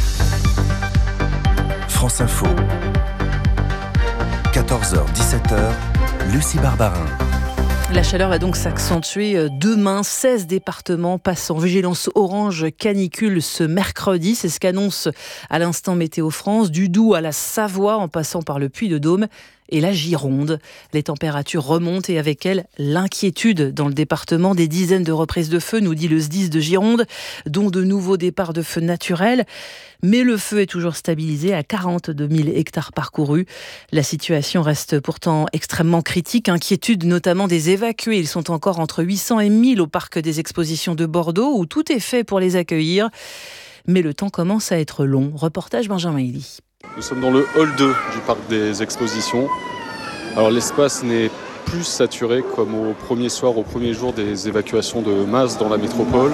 Speaker 5: France Info. quatorze heures dix-sept heures, Lucie Barbarin.
Speaker 1: La chaleur va donc s'accentuer demain. seize départements passent en vigilance orange canicule ce mercredi. C'est ce qu'annonce à l'instant Météo France. Du Doubs à la Savoie, en passant par le Puy-de-Dôme et la Gironde. Les températures remontent et avec elles l'inquiétude dans le département. Des dizaines de reprises de feu, nous dit le S D I S de Gironde, dont de nouveaux départs de feu naturels. Mais le feu est toujours stabilisé à quarante-deux mille hectares parcourus. La situation reste pourtant extrêmement critique. Inquiétude notamment des évacués. Ils sont encore entre huit cents et mille au parc des expositions de Bordeaux, où tout est fait pour les accueillir. Mais le temps commence à être long. Reportage Benjamin Elie.
Speaker 20: Nous sommes dans le hall deux du parc des expositions. Alors l'espace n'est plus saturé comme au premier soir, au premier jour des évacuations de masse dans la métropole.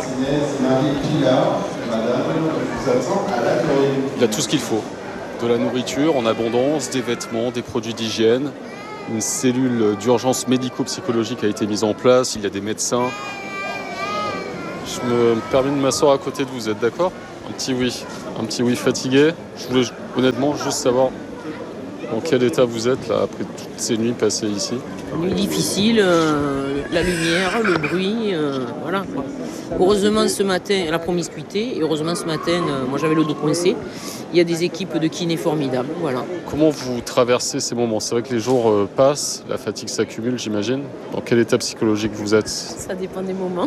Speaker 20: Il y a tout ce qu'il faut. De la nourriture en abondance, des vêtements, des produits d'hygiène. Une cellule d'urgence médico-psychologique a été mise en place. Il y a des médecins. Je me permets de m'asseoir à côté de vous, vous êtes d'accord ? Un petit oui. Un petit oui fatigué. Je voulais honnêtement juste savoir dans quel état vous êtes là, après toutes ces nuits passées ici.
Speaker 21: Nuit difficile, euh, la lumière, le bruit, euh, voilà. Quoi. Heureusement ce matin, la promiscuité, et heureusement ce matin, euh, moi j'avais le dos coincé. Il y a des équipes de kinés formidables, voilà.
Speaker 20: Comment vous traversez ces moments ? C'est vrai que les jours euh, passent, la fatigue s'accumule, j'imagine. Dans quel état psychologique vous êtes ?
Speaker 21: Ça dépend des moments.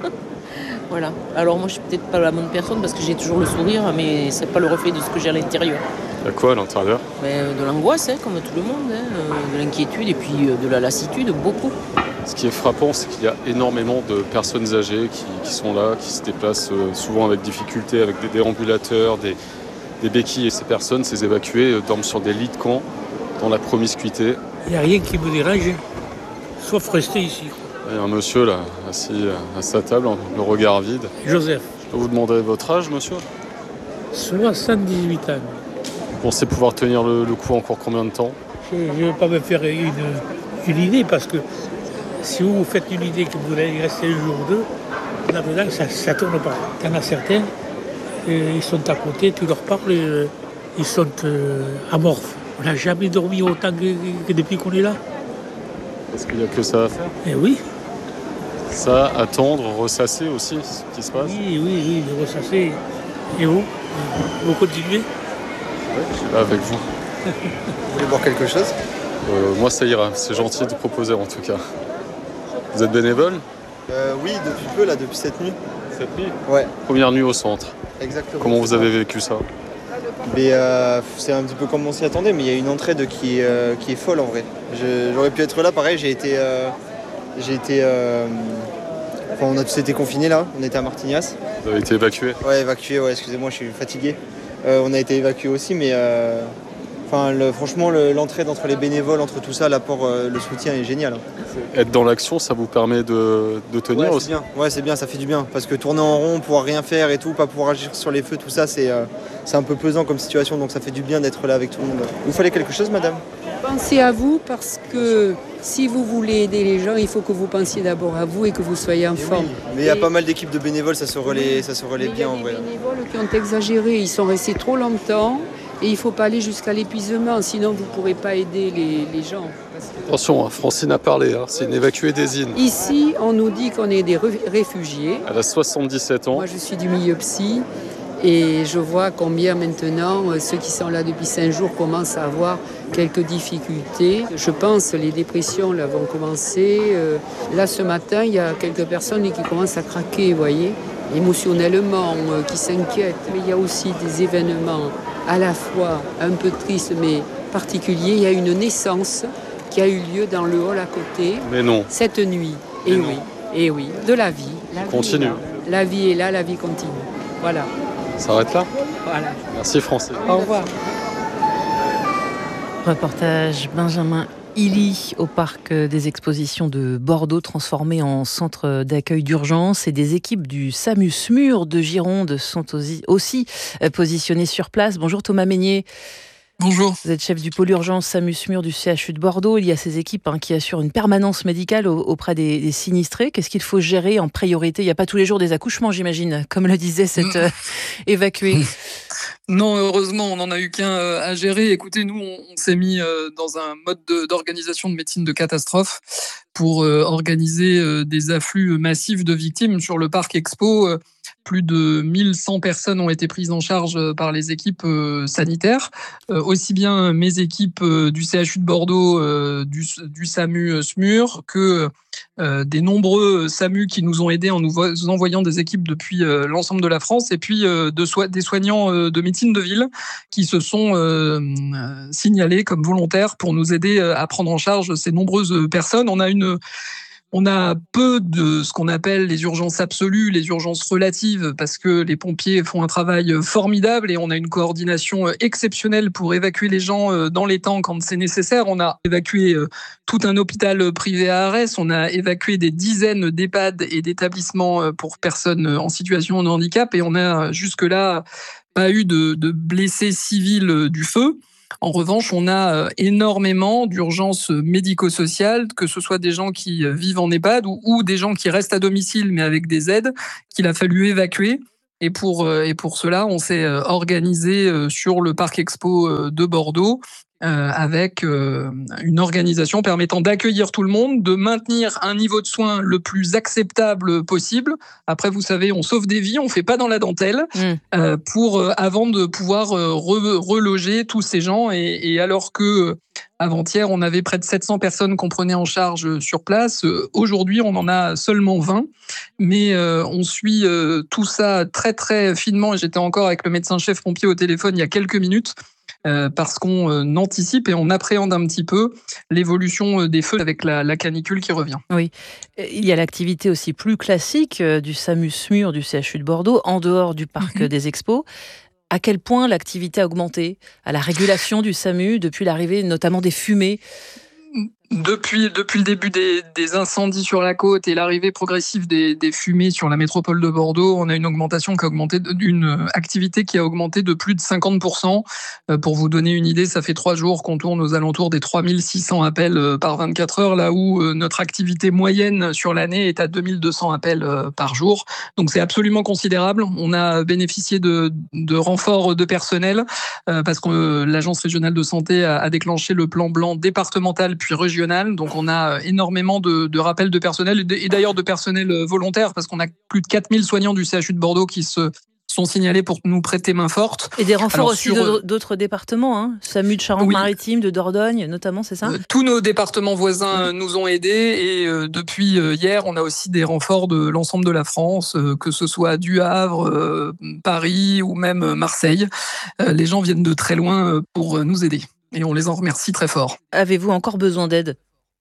Speaker 21: Voilà. Alors moi je suis peut-être pas la bonne personne parce que j'ai toujours le sourire, mais c'est pas le reflet de ce que j'ai à l'intérieur.
Speaker 20: Il y a quoi à l'intérieur ?
Speaker 21: Mais de l'angoisse, hein, comme tout le monde, hein, de l'inquiétude et puis de la lassitude, beaucoup.
Speaker 20: Ce qui est frappant, c'est qu'il y a énormément de personnes âgées qui, qui sont là, qui se déplacent euh, souvent avec difficulté, avec des déambulateurs, des, des béquilles. Et ces personnes, ces évacués, euh, dorment sur des lits de camp, dans la promiscuité.
Speaker 22: Il n'y a rien qui me dérange, sauf rester ici.
Speaker 20: Il y a un monsieur là, assis à sa table, le regard vide.
Speaker 22: Joseph.
Speaker 20: Je peux vous demander votre âge, monsieur ?
Speaker 22: soixante-dix-huit ans.
Speaker 20: Vous pensez pouvoir tenir le, le coup encore combien de temps ?
Speaker 22: Je ne veux pas me faire une, une idée parce que si vous faites une idée que vous allez rester un jour ou deux, là-dedans, ça ne tourne pas. Il y en a certains, euh, ils sont à côté, tu leur parles, euh, ils sont euh, amorphes. On n'a jamais dormi autant que, que depuis qu'on est là.
Speaker 20: Est-ce qu'il n'y a que ça à faire ?
Speaker 22: Eh oui.
Speaker 20: Ça, attendre, ressasser aussi ce qui se passe ?
Speaker 22: Oui, oui, oui, ressasser. Et vous ? Vous continuez ?
Speaker 20: Oui, je suis là avec vous.
Speaker 23: Vous voulez boire quelque chose ?
Speaker 20: euh, Moi, ça ira. C'est gentil de proposer en tout cas. Vous êtes bénévole ?
Speaker 23: euh, Oui, depuis peu, là, depuis cette nuit.
Speaker 20: Cette nuit ?
Speaker 23: Ouais.
Speaker 20: Première nuit au centre.
Speaker 23: Exactement.
Speaker 20: Comment vous avez vécu ça ?
Speaker 23: Mais, euh, c'est un petit peu comme on s'y attendait, mais il y a une entraide qui est, euh, qui est folle en vrai. Je, j'aurais pu être là, pareil, j'ai été... Euh, j'ai été euh, enfin, on a tous été confinés là, on était à Martignas.
Speaker 20: Vous avez été évacué ?
Speaker 23: Ouais, évacué, ouais, excusez-moi, je suis fatigué. Euh, on a été évacué aussi, mais euh, enfin, le, franchement, le, l'entraide entre les bénévoles, entre tout ça, l'apport, euh, le soutien est génial.
Speaker 20: Être dans l'action, ça vous permet de, de tenir
Speaker 23: ouais,
Speaker 20: aussi ?
Speaker 23: C'est bien. Ouais, c'est bien, ça fait du bien. Parce que tourner en rond, pouvoir rien faire et tout, pas pouvoir agir sur les feux, tout ça, c'est, euh, c'est un peu pesant comme situation, donc ça fait du bien d'être là avec tout le monde. Vous fallait quelque chose, madame ?
Speaker 24: Pensez à vous parce que si vous voulez aider les gens, il faut que vous pensiez d'abord à vous et que vous soyez en forme.
Speaker 23: Oui, mais il y a pas mal d'équipes de bénévoles, ça se relaie, ça se relaie bien en vrai.
Speaker 24: Il y a des bénévoles qui ont exagéré, ils sont restés trop longtemps et il ne faut pas aller jusqu'à l'épuisement, sinon vous ne pourrez pas aider les, les gens.
Speaker 20: Que... Attention, hein, Francine a parlé, hein, c'est une évacuée des îles.
Speaker 24: Ici, on nous dit qu'on est des réfugiés.
Speaker 20: Elle a soixante-dix-sept ans.
Speaker 24: Moi, je suis du milieu psy. Et je vois combien maintenant ceux qui sont là depuis cinq jours commencent à avoir quelques difficultés. Je pense que les dépressions là, vont commencer. Là, ce matin, il y a quelques personnes qui commencent à craquer, vous voyez, émotionnellement, qui s'inquiètent. Mais il y a aussi des événements à la fois un peu tristes, mais particuliers. Il y a une naissance qui a eu lieu dans le hall à côté.
Speaker 20: Mais non.
Speaker 24: Cette nuit. Et oui, et oui, de la vie. La vie
Speaker 20: continue.
Speaker 24: Est là. La vie est là, la vie continue. Voilà.
Speaker 20: Ça arrête là ?
Speaker 24: Voilà.
Speaker 20: Merci Francine.
Speaker 24: Au revoir.
Speaker 1: Reportage Benjamin Illy au parc des expositions de Bordeaux, transformé en centre d'accueil d'urgence, et des équipes du SAMU SMUR de Gironde sont aussi positionnées sur place. Bonjour Thomas Meignier.
Speaker 25: Bonjour.
Speaker 1: Vous êtes chef du pôle urgence SAMU SMUR du C H U de Bordeaux. Il y a ces équipes hein, qui assurent une permanence médicale auprès des, des sinistrés. Qu'est-ce qu'il faut gérer en priorité ? Il n'y a pas tous les jours des accouchements, j'imagine, comme le disait cette euh, évacuée.
Speaker 25: Non, heureusement, on n'en a eu qu'un euh, à gérer. Écoutez, nous, on, on s'est mis euh, dans un mode de, d'organisation de médecine de catastrophe pour euh, organiser euh, des afflux massifs de victimes sur le parc Expo. Euh, Plus de mille cent personnes ont été prises en charge par les équipes euh, sanitaires, euh, aussi bien mes équipes euh, du C H U de Bordeaux, euh, du, du SAMU SMUR, que euh, des nombreux SAMU qui nous ont aidés en nous vo- envoyant des équipes depuis euh, l'ensemble de la France, et puis euh, de so- des soignants euh, de médecine de ville qui se sont euh, signalés comme volontaires pour nous aider à prendre en charge ces nombreuses personnes. On a une On a peu de ce qu'on appelle les urgences absolues, les urgences relatives, parce que les pompiers font un travail formidable et on a une coordination exceptionnelle pour évacuer les gens dans les temps quand c'est nécessaire. On a évacué tout un hôpital privé à Arès, on a évacué des dizaines d'EHPAD et d'établissements pour personnes en situation de handicap et on a jusque-là pas eu de, de blessés civils du feu. En revanche, on a énormément d'urgences médico-sociales, que ce soit des gens qui vivent en EHPAD ou, ou des gens qui restent à domicile mais avec des aides qu'il a fallu évacuer. Et pour, et pour cela, on s'est organisé sur le Parc Expo de Bordeaux euh, avec euh, une organisation permettant d'accueillir tout le monde, de maintenir un niveau de soins le plus acceptable possible. Après, vous savez, on sauve des vies, on fait pas dans la dentelle, mmh. euh, pour euh, avant de pouvoir euh, re- reloger tous ces gens. Et, et alors que euh, avant-hier, on avait près de sept cents personnes qu'on prenait en charge sur place, euh, aujourd'hui, on en a seulement vingt. Mais euh, on suit euh, tout ça très très finement. J'étais encore avec le médecin-chef pompier au téléphone il y a quelques minutes. Euh, parce qu'on euh, anticipe et on appréhende un petit peu l'évolution des feux avec la, la canicule qui revient.
Speaker 1: Oui, il y a l'activité aussi plus classique euh, du SAMU-SMUR du C H U de Bordeaux, en dehors du parc mmh. des expos. À quel point l'activité a augmenté à la régulation du SAMU depuis l'arrivée notamment des fumées ?
Speaker 25: Depuis, depuis le début des, des incendies sur la côte et l'arrivée progressive des, des fumées sur la métropole de Bordeaux, on a une augmentation qui a augmenté, une activité qui a augmenté de plus de cinquante pour cent. Pour vous donner une idée, ça fait trois jours qu'on tourne aux alentours des trois mille six cents appels par vingt-quatre heures, là où notre activité moyenne sur l'année est à deux mille deux cents appels par jour. Donc c'est absolument considérable. On a bénéficié de, de renforts de personnel parce que l'Agence régionale de santé a, a déclenché le plan blanc départemental puis régional. Donc on a énormément de, de rappels de personnel et d'ailleurs de personnel volontaire parce qu'on a plus de quatre mille soignants du C H U de Bordeaux qui se sont signalés pour nous prêter main forte.
Speaker 1: Et des renforts Alors, aussi sur... d'autres départements, hein, SAMU de Charente-Maritime, oui. de Dordogne notamment, c'est ça ?
Speaker 25: euh, Tous nos départements voisins nous ont aidés et euh, depuis hier, on a aussi des renforts de l'ensemble de la France, euh, que ce soit du Havre, euh, Paris ou même Marseille. Euh, les gens viennent de très loin pour nous aider. Et on les en remercie très fort.
Speaker 1: Avez-vous encore besoin d'aide ?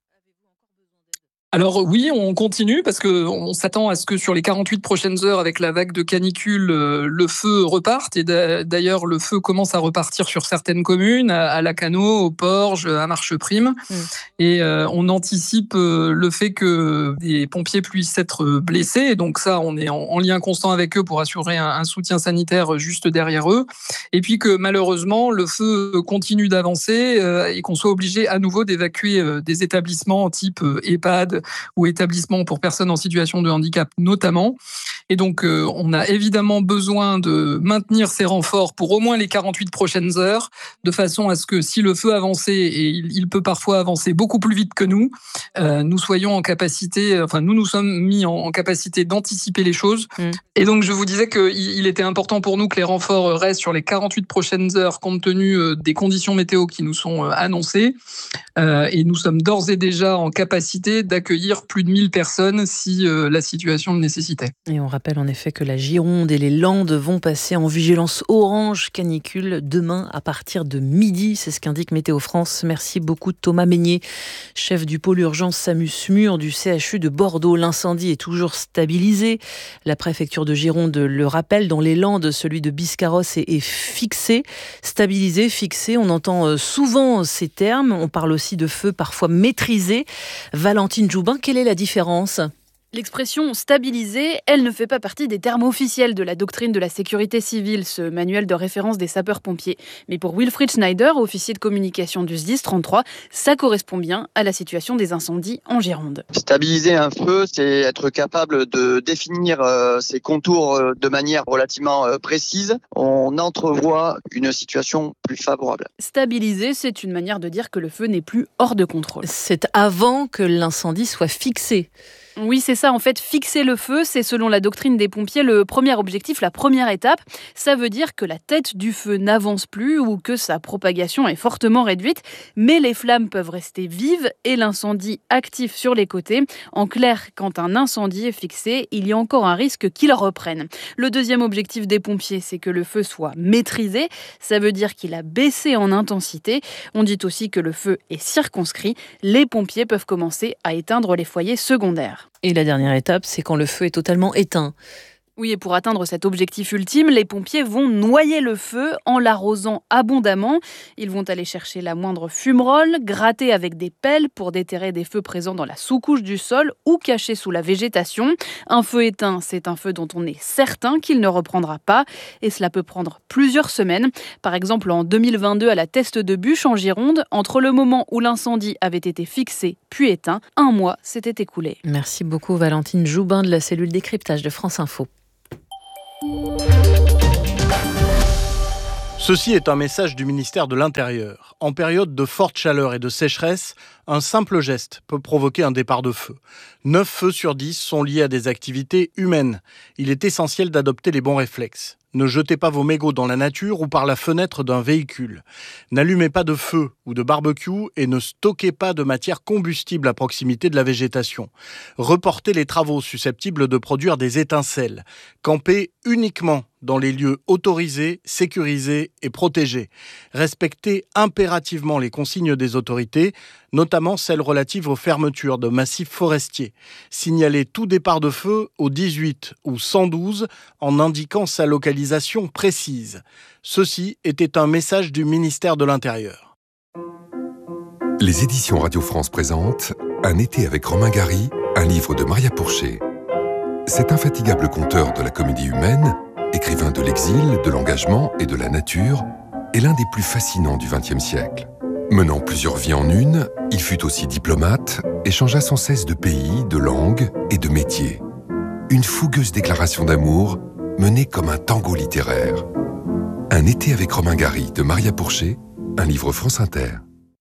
Speaker 25: Alors oui, on continue parce que on s'attend à ce que sur les quarante-huit prochaines heures, avec la vague de canicule, le feu reparte. Et d'ailleurs, le feu commence à repartir sur certaines communes, à Lacanau, au Porge, à Marcheprime. Mmh. Et euh, on anticipe le fait que des pompiers puissent être blessés. Et donc ça, on est en, en lien constant avec eux pour assurer un, un soutien sanitaire juste derrière eux. Et puis que malheureusement, le feu continue d'avancer euh, et qu'on soit obligé à nouveau d'évacuer euh, des établissements type euh, EHPAD, ou établissements pour personnes en situation de handicap notamment. Et donc, euh, on a évidemment besoin de maintenir ces renforts pour au moins les quarante-huit prochaines heures, de façon à ce que si le feu avançait, et il, il peut parfois avancer beaucoup plus vite que nous, euh, nous soyons en capacité, enfin nous nous sommes mis en, en capacité d'anticiper les choses. Mmh. Et donc, je vous disais qu'il il était important pour nous que les renforts restent sur les quarante-huit prochaines heures, compte tenu des conditions météo qui nous sont annoncées. Euh, et nous sommes d'ores et déjà en capacité d'accueillir accueillir plus de mille personnes si euh, la situation le nécessitait.
Speaker 1: Et on rappelle en effet que la Gironde et les Landes vont passer en vigilance orange canicule demain à partir de midi. C'est ce qu'indique Météo France. Merci beaucoup Thomas Meignet, chef du pôle urgence SAMU-SMUR du C H U de Bordeaux. L'incendie est toujours stabilisé. La préfecture de Gironde le rappelle. Dans les Landes, celui de Biscarrosse est, est fixé. Stabilisé, fixé. On entend souvent ces termes. On parle aussi de feu parfois maîtrisé. Valentine Joubin, quelle est la différence ?
Speaker 2: L'expression « stabilisée », elle ne fait pas partie des termes officiels de la doctrine de la sécurité civile, ce manuel de référence des sapeurs-pompiers. Mais pour Wilfried Schneider, officier de communication du S D I S trente-trois, ça correspond bien à la situation des incendies en Gironde.
Speaker 3: Stabiliser un feu, c'est être capable de définir euh, ses contours euh, de manière relativement euh, précise. On entrevoit une situation plus favorable.
Speaker 2: Stabiliser, c'est une manière de dire que le feu n'est plus hors de contrôle.
Speaker 1: C'est avant que l'incendie soit fixé.
Speaker 2: Oui, c'est ça. En fait, fixer le feu, c'est selon la doctrine des pompiers le premier objectif, la première étape. Ça veut dire que la tête du feu n'avance plus ou que sa propagation est fortement réduite, mais les flammes peuvent rester vives et l'incendie actif sur les côtés. En clair, quand un incendie est fixé, il y a encore un risque qu'il reprenne. Le deuxième objectif des pompiers, c'est que le feu soit maîtrisé. Ça veut dire qu'il a baissé en intensité. On dit aussi que le feu est circonscrit. Les pompiers peuvent commencer à éteindre les foyers secondaires.
Speaker 1: Et la dernière étape, c'est quand le feu est totalement éteint.
Speaker 2: Oui, et pour atteindre cet objectif ultime, les pompiers vont noyer le feu en l'arrosant abondamment. Ils vont aller chercher la moindre fumerole, gratter avec des pelles pour déterrer des feux présents dans la sous-couche du sol ou cachés sous la végétation. Un feu éteint, c'est un feu dont on est certain qu'il ne reprendra pas. Et cela peut prendre plusieurs semaines. Par exemple, en deux mille vingt-deux, à la Teste de Buch, en Gironde, entre le moment où l'incendie avait été fixé puis éteint, un mois s'était écoulé.
Speaker 1: Merci beaucoup Valentine Joubin de la cellule décryptage de France Info.
Speaker 4: Ceci est un message du ministère de l'Intérieur. En période de forte chaleur et de sécheresse, un simple geste peut provoquer un départ de feu. neuf feux sur dix sont liés à des activités humaines. Il est essentiel d'adopter les bons réflexes. Ne jetez pas vos mégots dans la nature ou par la fenêtre d'un véhicule. N'allumez pas de feu ou de barbecue et ne stockez pas de matière combustible à proximité de la végétation. Reportez les travaux susceptibles de produire des étincelles. Campez uniquement dans les lieux autorisés, sécurisés et protégés. Respectez impérativement les consignes des autorités, notamment celles relatives aux fermetures de massifs forestiers. Signalez tout départ de feu au dix-huit ou cent douze en indiquant sa localisation précise. Ceci était un message du ministère de l'Intérieur.
Speaker 6: Les éditions Radio France présentent Un été avec Romain Gary, un livre de Maria Pourchet. Cet infatigable conteur de la comédie humaine, écrivain de l'exil, de l'engagement et de la nature, est l'un des plus fascinants du vingtième siècle. Menant plusieurs vies en une, il fut aussi diplomate et changea sans cesse de pays, de langue et de métier. Une fougueuse déclaration d'amour menée comme un tango littéraire. Un été avec Romain Gary de Maria Pourchet, un livre France Inter.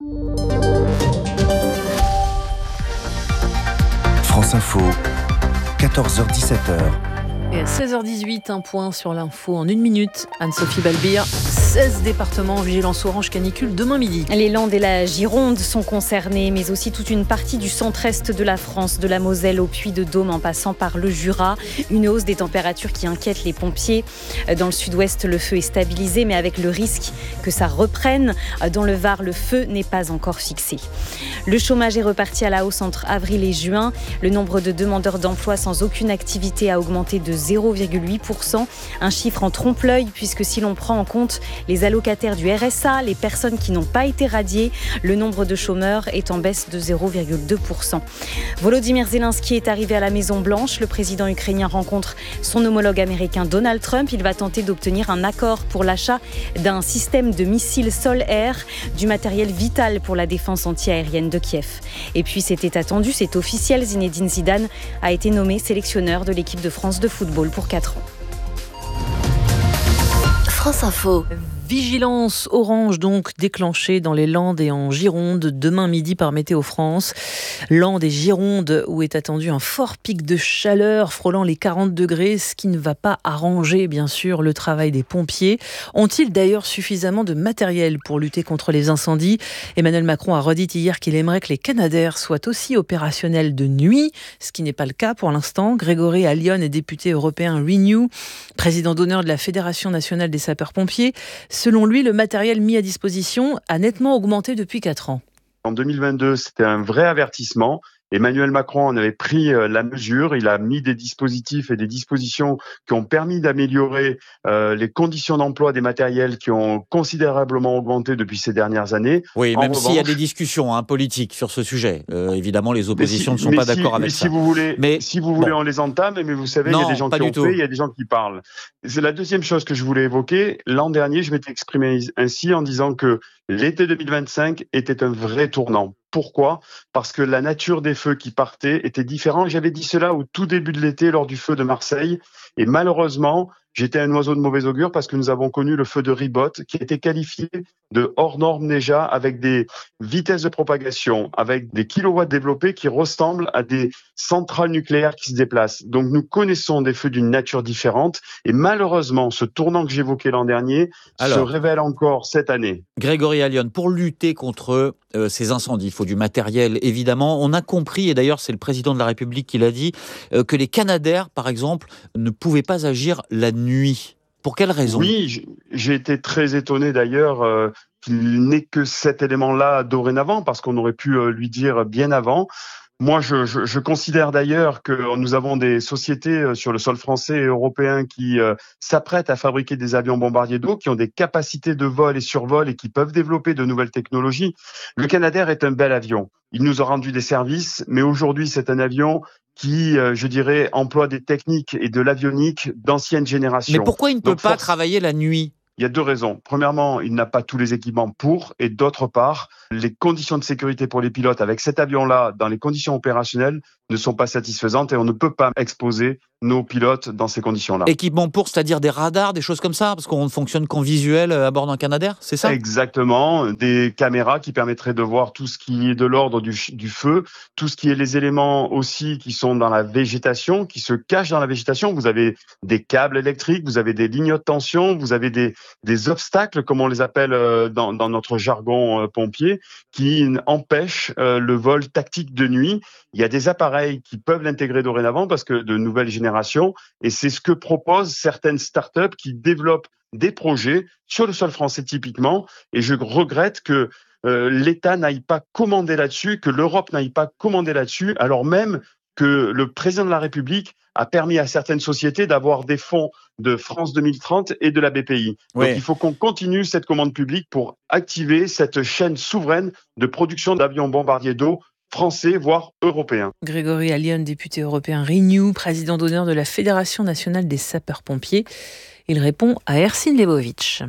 Speaker 5: France Info, quatorze heures dix-sept heures.
Speaker 1: Et à seize heures dix-huit, un point sur l'info en une minute. Anne-Sophie Balbir, seize départements en vigilance orange canicule demain midi.
Speaker 15: Les Landes et la Gironde sont concernés, mais aussi toute une partie du centre-est de la France, de la Moselle au Puy-de-Dôme en passant par le Jura. Une hausse des températures qui inquiète les pompiers. Dans le sud-ouest, le feu est stabilisé, mais avec le risque que ça reprenne. Dans le Var, le feu n'est pas encore fixé. Le chômage est reparti à la hausse entre avril et juin. Le nombre de demandeurs d'emploi sans aucune activité a augmenté de zéro virgule huit pour cent, un chiffre en trompe-l'œil puisque si l'on prend en compte les allocataires du R S A, les personnes qui n'ont pas été radiées, le nombre de chômeurs est en baisse de zéro virgule deux pour cent. Volodymyr Zelensky est arrivé à la Maison-Blanche. Le président ukrainien rencontre son homologue américain Donald Trump. Il va tenter d'obtenir un accord pour l'achat d'un système de missiles sol-air, du matériel vital pour la défense anti-aérienne de Kiev. Et puis c'était attendu, c'est officiel, Zinedine Zidane a été nommé sélectionneur de l'équipe de France de football pour quatre ans.
Speaker 1: France Info. Vigilance orange donc déclenchée dans les Landes et en Gironde demain midi par Météo France. Landes et Gironde où est attendu un fort pic de chaleur frôlant les quarante degrés, ce qui ne va pas arranger bien sûr le travail des pompiers. Ont-ils d'ailleurs suffisamment de matériel pour lutter contre les incendies ? Emmanuel Macron a redit hier qu'il aimerait que les Canadair soient aussi opérationnels de nuit, ce qui n'est pas le cas pour l'instant. Grégory Allione est député européen Renew, président d'honneur de la Fédération nationale des sapeurs-pompiers. Selon lui, le matériel mis à disposition a nettement augmenté depuis quatre ans.
Speaker 8: En deux mille vingt-deux, c'était un vrai avertissement. Emmanuel Macron en avait pris la mesure. Il a mis des dispositifs et des dispositions qui ont permis d'améliorer euh, les conditions d'emploi des matériels qui ont considérablement augmenté depuis ces dernières années.
Speaker 9: Oui,
Speaker 8: en
Speaker 9: même
Speaker 8: revanche,
Speaker 9: s'il y a des discussions hein, politiques sur ce sujet. Euh, évidemment, les oppositions
Speaker 8: si,
Speaker 9: ne sont pas
Speaker 8: si,
Speaker 9: d'accord avec
Speaker 8: mais
Speaker 9: ça.
Speaker 8: Si vous voulez,
Speaker 9: mais
Speaker 8: si vous voulez
Speaker 9: bon.
Speaker 8: on les entame, mais vous savez,
Speaker 9: non,
Speaker 8: il y a des gens qui ont
Speaker 9: tout.
Speaker 8: fait, il y a des gens qui parlent. C'est la deuxième chose que je voulais évoquer. L'an dernier, je m'étais exprimé ainsi en disant que l'été deux mille vingt-cinq était un vrai tournant. Pourquoi ? Parce que la nature des feux qui partaient était différente. J'avais dit cela au tout début de l'été lors du feu de Marseille. Et malheureusement, j'étais un oiseau de mauvais augure parce que nous avons connu le feu de Ribot qui a été qualifié de hors norme déjà, avec des vitesses de propagation, avec des kilowatts développés qui ressemblent à des centrales nucléaires qui se déplacent. Donc nous connaissons des feux d'une nature différente et malheureusement ce tournant que j'évoquais l'an dernier Alors, se révèle encore cette année.
Speaker 9: Grégory Allione, pour lutter contre euh, ces incendies, il faut du matériel évidemment. On a compris, et d'ailleurs c'est le président de la République qui l'a dit, euh, que les Canadair par exemple ne pouvaient pas agir la nuit. Pour quelle raison ?
Speaker 8: Oui, j'ai été très étonné d'ailleurs euh, qu'il n'ait que cet élément-là dorénavant, parce qu'on aurait pu euh, lui dire bien avant. Moi, je, je, je considère d'ailleurs que nous avons des sociétés sur le sol français et européen qui euh, s'apprêtent à fabriquer des avions bombardiers d'eau, qui ont des capacités de vol et survol et qui peuvent développer de nouvelles technologies. Le Canadair est un bel avion. Il nous a rendu des services, mais aujourd'hui, c'est un avion qui, euh, je dirais, emploie des techniques et de l'avionique d'ancienne génération.
Speaker 9: Mais pourquoi il ne peut
Speaker 8: Donc,
Speaker 9: pas
Speaker 8: force...
Speaker 9: travailler la nuit ?
Speaker 8: Il y a deux raisons. Premièrement, il n'a pas tous les équipements pour, et d'autre part, les conditions de sécurité pour les pilotes avec cet avion-là, dans les conditions opérationnelles, ne sont pas satisfaisantes et on ne peut pas exposer nos pilotes dans ces conditions-là.
Speaker 9: Équipement pour, c'est-à-dire des radars, des choses comme ça, parce qu'on ne fonctionne qu'en visuel à bord d'un Canadair, c'est ça ?
Speaker 8: Exactement, des caméras qui permettraient de voir tout ce qui est de l'ordre du, du feu, tout ce qui est les éléments aussi qui sont dans la végétation, qui se cachent dans la végétation. Vous avez des câbles électriques, vous avez des lignes de tension, vous avez des, des obstacles, comme on les appelle dans, dans notre jargon euh, pompier, qui empêchent euh, le vol tactique de nuit. Il y a des appareils qui peuvent l'intégrer dorénavant parce que de nouvelles générations, et c'est ce que proposent certaines startups qui développent des projets sur le sol français typiquement, et je regrette que euh, l'État n'aille pas commander là-dessus, que l'Europe n'aille pas commander là-dessus, alors même que le président de la République a permis à certaines sociétés d'avoir des fonds de France deux mille trente et de la B P I.
Speaker 9: Oui.
Speaker 8: Donc il faut qu'on continue cette commande publique pour activer cette chaîne souveraine de production d'avions bombardiers d'eau français, voire européens.
Speaker 1: Grégory Allione, député européen Renew, président d'honneur de la Fédération nationale des sapeurs-pompiers. Il répond à Ersin Lebovic.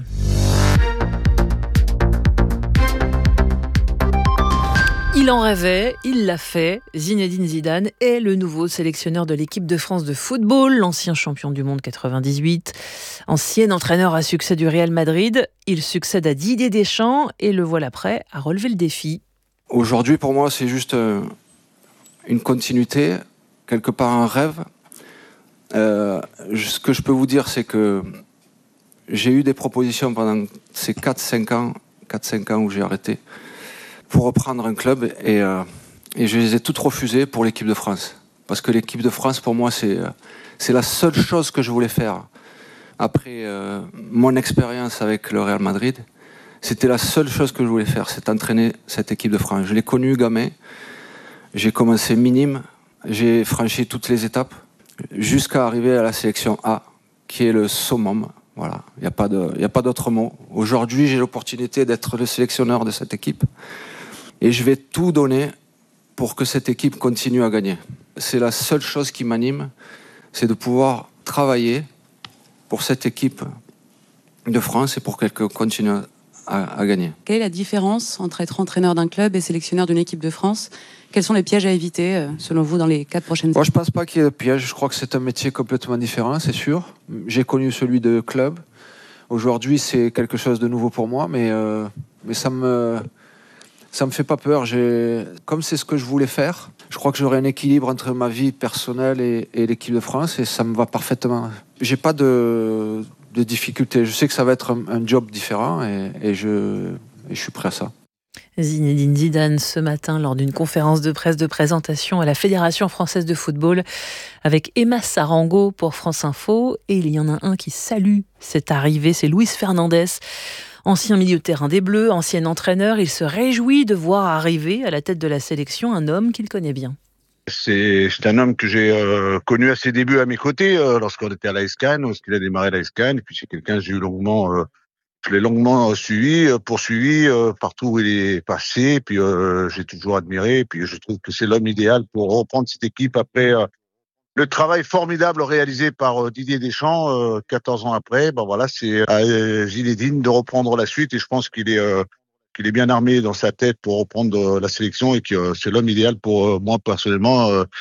Speaker 1: Il en rêvait, il l'a fait. Zinedine Zidane est le nouveau sélectionneur de l'équipe de France de football, l'ancien champion du monde quatre-vingt-dix-huit, ancien entraîneur à succès du Real Madrid. Il succède à Didier Deschamps et le voilà prêt à relever le défi.
Speaker 7: Aujourd'hui, pour moi, c'est juste euh, une continuité, quelque part un rêve. Euh, ce que je peux vous dire, c'est que j'ai eu des propositions pendant ces quatre cinq ans, quatre cinq ans où j'ai arrêté, pour reprendre un club, et, euh, et je les ai toutes refusées pour l'équipe de France. Parce que l'équipe de France, pour moi, c'est, c'est la seule chose que je voulais faire. Après euh, mon expérience avec le Real Madrid, c'était la seule chose que je voulais faire, c'est entraîner cette équipe de France. Je l'ai connue gamin, j'ai commencé minime, j'ai franchi toutes les étapes, jusqu'à arriver à la sélection A, qui est le summum. Voilà, il n'y a pas de, il n'y a pas d'autre mot. Aujourd'hui, j'ai l'opportunité d'être le sélectionneur de cette équipe, et je vais tout donner pour que cette équipe continue à gagner. C'est la seule chose qui m'anime, c'est de pouvoir travailler pour cette équipe de France et pour qu'elle continue à À, à gagner.
Speaker 10: Quelle est la différence entre être entraîneur d'un club et sélectionneur d'une équipe de France ? Quels sont les pièges à éviter, selon vous, dans les quatre prochaines années ?
Speaker 7: Moi, je ne pense pas qu'il y ait de pièges. Je crois que c'est un métier complètement différent, c'est sûr. J'ai connu celui de club. Aujourd'hui, c'est quelque chose de nouveau pour moi, mais, euh, mais ça me, ça me fait pas peur. J'ai, comme c'est ce que je voulais faire, je crois que j'aurai un équilibre entre ma vie personnelle et, et l'équipe de France, et ça me va parfaitement. J'ai pas de... de difficultés. Je sais que ça va être un, un job différent et, et, je, et je suis prêt à ça.
Speaker 1: Zinedine Zidane ce matin lors d'une conférence de presse de présentation à la Fédération française de football avec Emma Sarango pour France Info. Et il y en a un qui salue cette arrivée, c'est Luis Fernandez, ancien milieu de terrain des Bleus, ancien entraîneur. Il se réjouit de voir arriver à la tête de la sélection un homme qu'il connaît bien.
Speaker 11: C'est, c'est un homme que j'ai euh, connu à ses débuts à mes côtés euh, lorsqu'on était à l'A S Cannes, lorsqu'il a démarré l'A S Cannes. Et puis c'est quelqu'un que j'ai eu longuement, euh, je l'ai longuement suivi, euh, poursuivi euh, partout où il est passé. Et puis euh, j'ai toujours admiré. Et puis je trouve que c'est l'homme idéal pour reprendre cette équipe après euh, le travail formidable réalisé par euh, Didier Deschamps euh, quatorze ans après. Ben voilà, c'est à euh, Zinedine de reprendre la suite. Et je pense qu'il est euh, qu'il est bien armé dans sa tête pour reprendre la sélection et que c'est l'homme idéal pour moi personnellement.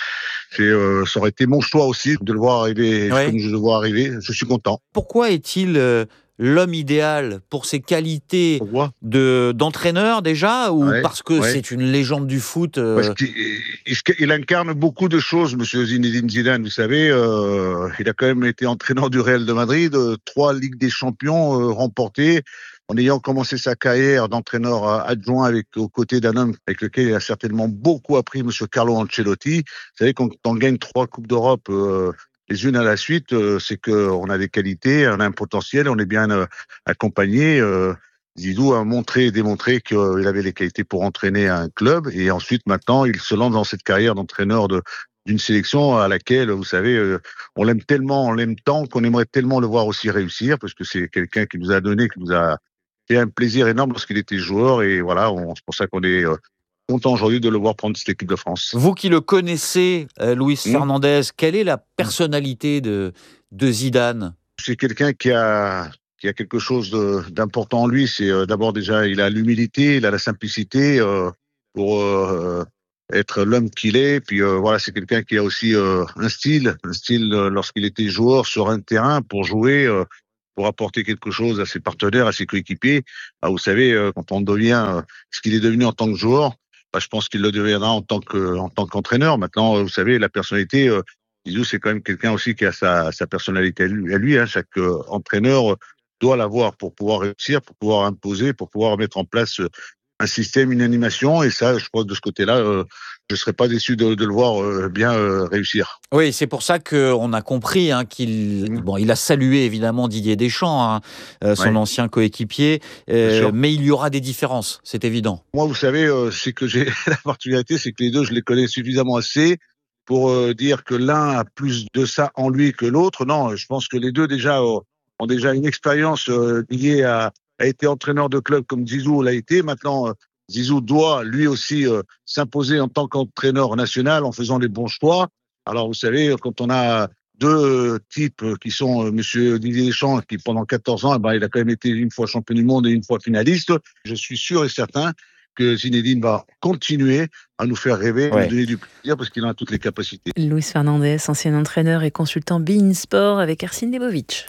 Speaker 11: c'est, euh, ça aurait été mon choix aussi de le voir arriver
Speaker 9: Ouais.
Speaker 11: comme je le vois arriver. Je suis content.
Speaker 9: Pourquoi est-il euh, l'homme idéal pour ses qualités de, d'entraîneur déjà, ou
Speaker 11: Ouais,
Speaker 9: parce que
Speaker 11: ouais.
Speaker 9: c'est une légende du foot euh,
Speaker 11: Parce qu'il il, il incarne beaucoup de choses, monsieur Zinedine Zidane. Vous savez, euh, il a quand même été entraîneur du Real de Madrid, euh, trois Ligues des Champions euh, remportées, en ayant commencé sa carrière d'entraîneur adjoint avec, aux côtés d'un homme avec lequel il a certainement beaucoup appris, monsieur Carlo Ancelotti. Vous savez, quand on gagne trois Coupes d'Europe euh, les unes à la suite, euh, c'est qu'on a des qualités, on a un potentiel, on est bien euh, accompagné. Euh, Zidou a montré et démontré qu'il avait les qualités pour entraîner un club, et ensuite, maintenant, il se lance dans cette carrière d'entraîneur de, d'une sélection à laquelle, vous savez, euh, on l'aime tellement, on l'aime tant qu'on aimerait tellement le voir aussi réussir, parce que c'est quelqu'un qui nous a donné, qui nous a fait un plaisir énorme lorsqu'il était joueur, et voilà, on, c'est pour ça qu'on est euh, content aujourd'hui de le voir prendre cette équipe de France.
Speaker 9: Vous qui le connaissez, euh, Luis
Speaker 11: Mmh.
Speaker 9: Fernandez, quelle est la personnalité de, de Zidane ?
Speaker 11: C'est quelqu'un qui a qui a quelque chose de, d'important en lui. C'est euh, d'abord déjà, il a l'humilité, il a la simplicité euh, pour euh, être l'homme qu'il est. Puis euh, voilà, c'est quelqu'un qui a aussi euh, un style, un style euh, lorsqu'il était joueur sur un terrain pour jouer, euh, pour apporter quelque chose à ses partenaires, à ses coéquipiers. Ah, vous savez, euh, quand on devient euh, ce qu'il est devenu en tant que joueur, bah, je pense qu'il le deviendra en tant que en tant qu'entraîneur. Maintenant, euh, vous savez, la personnalité. Euh, Zizou, c'est quand même quelqu'un aussi qui a sa, sa personnalité à lui. À lui hein. Chaque euh, entraîneur doit l'avoir pour pouvoir réussir, pour pouvoir imposer, pour pouvoir mettre en place un système, une animation. Et ça, je crois que de ce côté-là, euh, je ne serais pas déçu de, de le voir euh, bien euh, réussir.
Speaker 9: Oui, c'est pour ça qu'on a compris hein, qu'il
Speaker 11: Mmh.
Speaker 9: bon, il a salué évidemment Didier Deschamps, hein, euh, son
Speaker 11: Ouais.
Speaker 9: ancien coéquipier, euh,
Speaker 11: sûr.
Speaker 9: mais il y aura des différences, c'est évident.
Speaker 11: Moi, vous savez, euh, c'est que j'ai la particularité, c'est que les deux, je les connais suffisamment assez pour euh, dire que l'un a plus de ça en lui que l'autre. Non, je pense que les deux déjà euh, ont déjà une expérience euh, liée à, a été entraîneur de club comme Zizou l'a été. Maintenant, euh, Zizou doit lui aussi euh, s'imposer en tant qu'entraîneur national en faisant les bons choix. Alors, vous savez, quand on a deux euh, types qui sont euh, monsieur Didier Deschamps, qui pendant quatorze ans, eh ben, il a quand même été une fois champion du monde et une fois finaliste. Je suis sûr et certain que Zinedine va continuer à nous faire rêver,
Speaker 9: Ouais.
Speaker 11: nous donner du plaisir parce qu'il en a toutes les capacités.
Speaker 1: Luis Fernandez, ancien entraîneur et consultant beIN Sport avec Arsène Lebovic.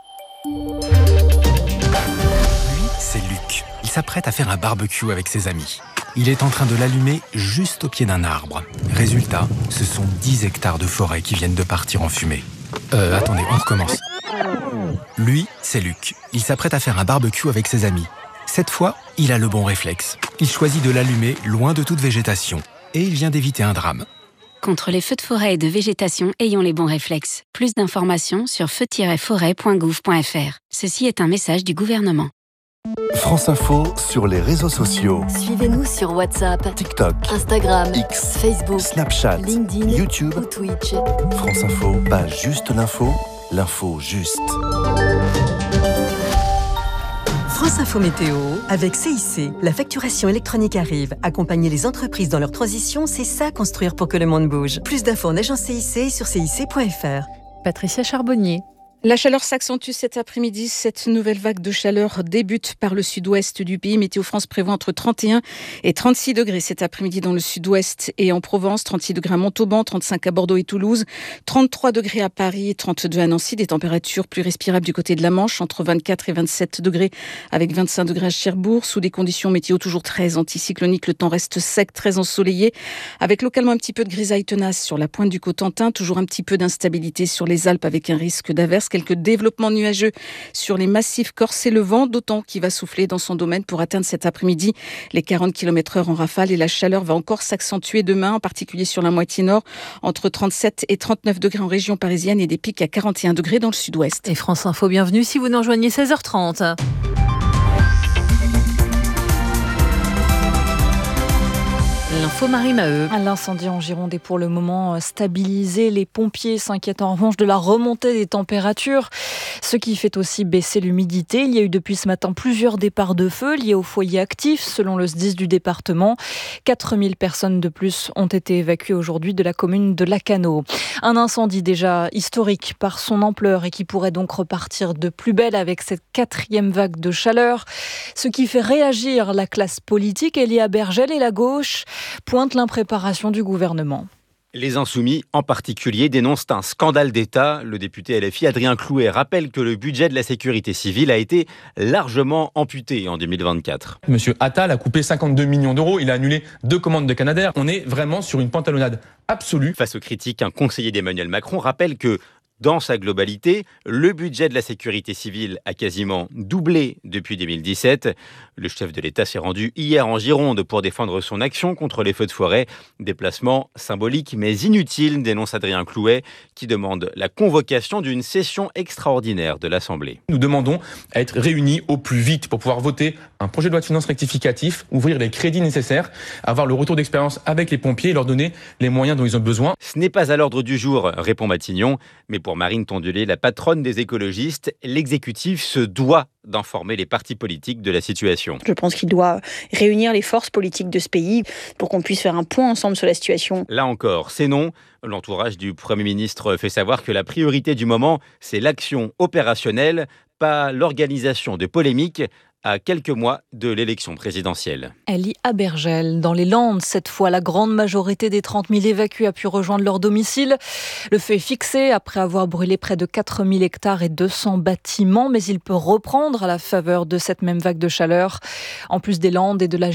Speaker 12: C'est Luc. Il s'apprête à faire un barbecue avec ses amis. Il est en train de l'allumer juste au pied d'un arbre. Résultat, ce sont dix hectares de forêt qui viennent de partir en fumée. Euh, attendez, on recommence. Lui, c'est Luc. Il s'apprête à faire un barbecue avec ses amis. Cette fois, il a le bon réflexe. Il choisit de l'allumer loin de toute végétation. Et il vient d'éviter un drame.
Speaker 13: Contre les feux de forêt et de végétation, ayons les bons réflexes. Plus d'informations sur feu tiret forêt point gouv point f r. Ceci est un message du gouvernement.
Speaker 5: France Info sur les réseaux sociaux.
Speaker 14: Suivez-nous sur WhatsApp,
Speaker 5: TikTok,
Speaker 14: Instagram,
Speaker 5: X,
Speaker 14: Facebook,
Speaker 5: Snapchat,
Speaker 14: LinkedIn,
Speaker 5: YouTube
Speaker 14: ou Twitch.
Speaker 5: France Info, pas juste l'info, l'info juste.
Speaker 16: France Info Météo, avec C I C. La facturation électronique arrive. Accompagner les entreprises dans leur transition, c'est ça construire pour que le monde bouge. Plus d'infos en agence C I C sur C I C point F R.
Speaker 1: Patricia Charbonnier.
Speaker 17: La chaleur s'accentue cet après-midi. Cette nouvelle vague de chaleur débute par le sud-ouest du pays. Météo France prévoit entre trente et un et trente-six degrés cet après-midi dans le sud-ouest et en Provence, trente-six degrés à Montauban, trente-cinq à Bordeaux et Toulouse, trente-trois degrés à Paris, trente-deux à Nancy. Des températures plus respirables du côté de la Manche, entre vingt-quatre et vingt-sept degrés avec vingt-cinq degrés à Cherbourg. Sous des conditions météo toujours très anticycloniques, le temps reste sec, très ensoleillé, avec localement un petit peu de grisaille tenace sur la pointe du Cotentin, toujours un petit peu d'instabilité sur les Alpes avec un risque d'averse. Quelques développements nuageux sur les massifs corses et le vent, d'autant qu'il va souffler dans son domaine pour atteindre cet après-midi les quarante kilomètres heure en rafale, et la chaleur va encore s'accentuer demain, en particulier sur la moitié nord, entre trente-sept et trente-neuf degrés en région parisienne et des pics à quarante et un degrés dans le sud-ouest.
Speaker 1: Et France Info, bienvenue si vous nous rejoignez, seize heures trente. L'info Marie Maheu.
Speaker 26: L'incendie en Gironde est pour le moment stabilisé. Les pompiers s'inquiètent en revanche de la remontée des températures, ce qui fait aussi baisser l'humidité. Il y a eu depuis ce matin plusieurs départs de feu liés au foyer actif, selon le S D I S du département. quatre mille personnes de plus ont été évacuées aujourd'hui de la commune de Lacanau. Un incendie déjà historique par son ampleur et qui pourrait donc repartir de plus belle avec cette quatrième vague de chaleur. Ce qui fait réagir la classe politique. Elia Bergel et la gauche pointe l'impréparation du gouvernement.
Speaker 18: Les Insoumis, en particulier, dénoncent un scandale d'État. Le député L F I Adrien Clouet rappelle que le budget de la sécurité civile a été largement amputé en deux mille vingt-quatre.
Speaker 19: Monsieur Attal a coupé cinquante-deux millions d'euros. Il a annulé deux commandes de Canadair. On est vraiment sur une pantalonnade absolue.
Speaker 18: Face aux critiques, un conseiller d'Emmanuel Macron rappelle que dans sa globalité, le budget de la sécurité civile a quasiment doublé depuis deux mille dix-sept. Le chef de l'État s'est rendu hier en Gironde pour défendre son action contre les feux de forêt. Déplacement symbolique mais inutile, dénonce Adrien Clouet, qui demande la convocation d'une session extraordinaire de l'Assemblée.
Speaker 19: Nous demandons à être réunis au plus vite pour pouvoir voter un projet de loi de finances rectificatif, ouvrir les crédits nécessaires, avoir le retour d'expérience avec les pompiers et leur donner les moyens dont ils ont besoin.
Speaker 18: Ce n'est pas à l'ordre du jour, répond Matignon, mais pour Marine Tondelier, la patronne des écologistes, l'exécutif se doit d'informer les partis politiques de la situation.
Speaker 20: Je pense qu'il doit réunir les forces politiques de ce pays pour qu'on puisse faire un point ensemble sur la situation.
Speaker 18: Là encore, c'est non. L'entourage du Premier ministre fait savoir que la priorité du moment, c'est l'action opérationnelle, pas l'organisation de polémiques à quelques mois de l'élection présidentielle.
Speaker 26: Elie Abergel, dans les Landes, cette fois, la grande majorité des trente mille évacués a pu rejoindre leur domicile. Le feu est fixé après avoir brûlé près de quatre mille hectares et deux cents bâtiments, mais il peut reprendre à la faveur de cette même vague de chaleur. En plus des Landes et de la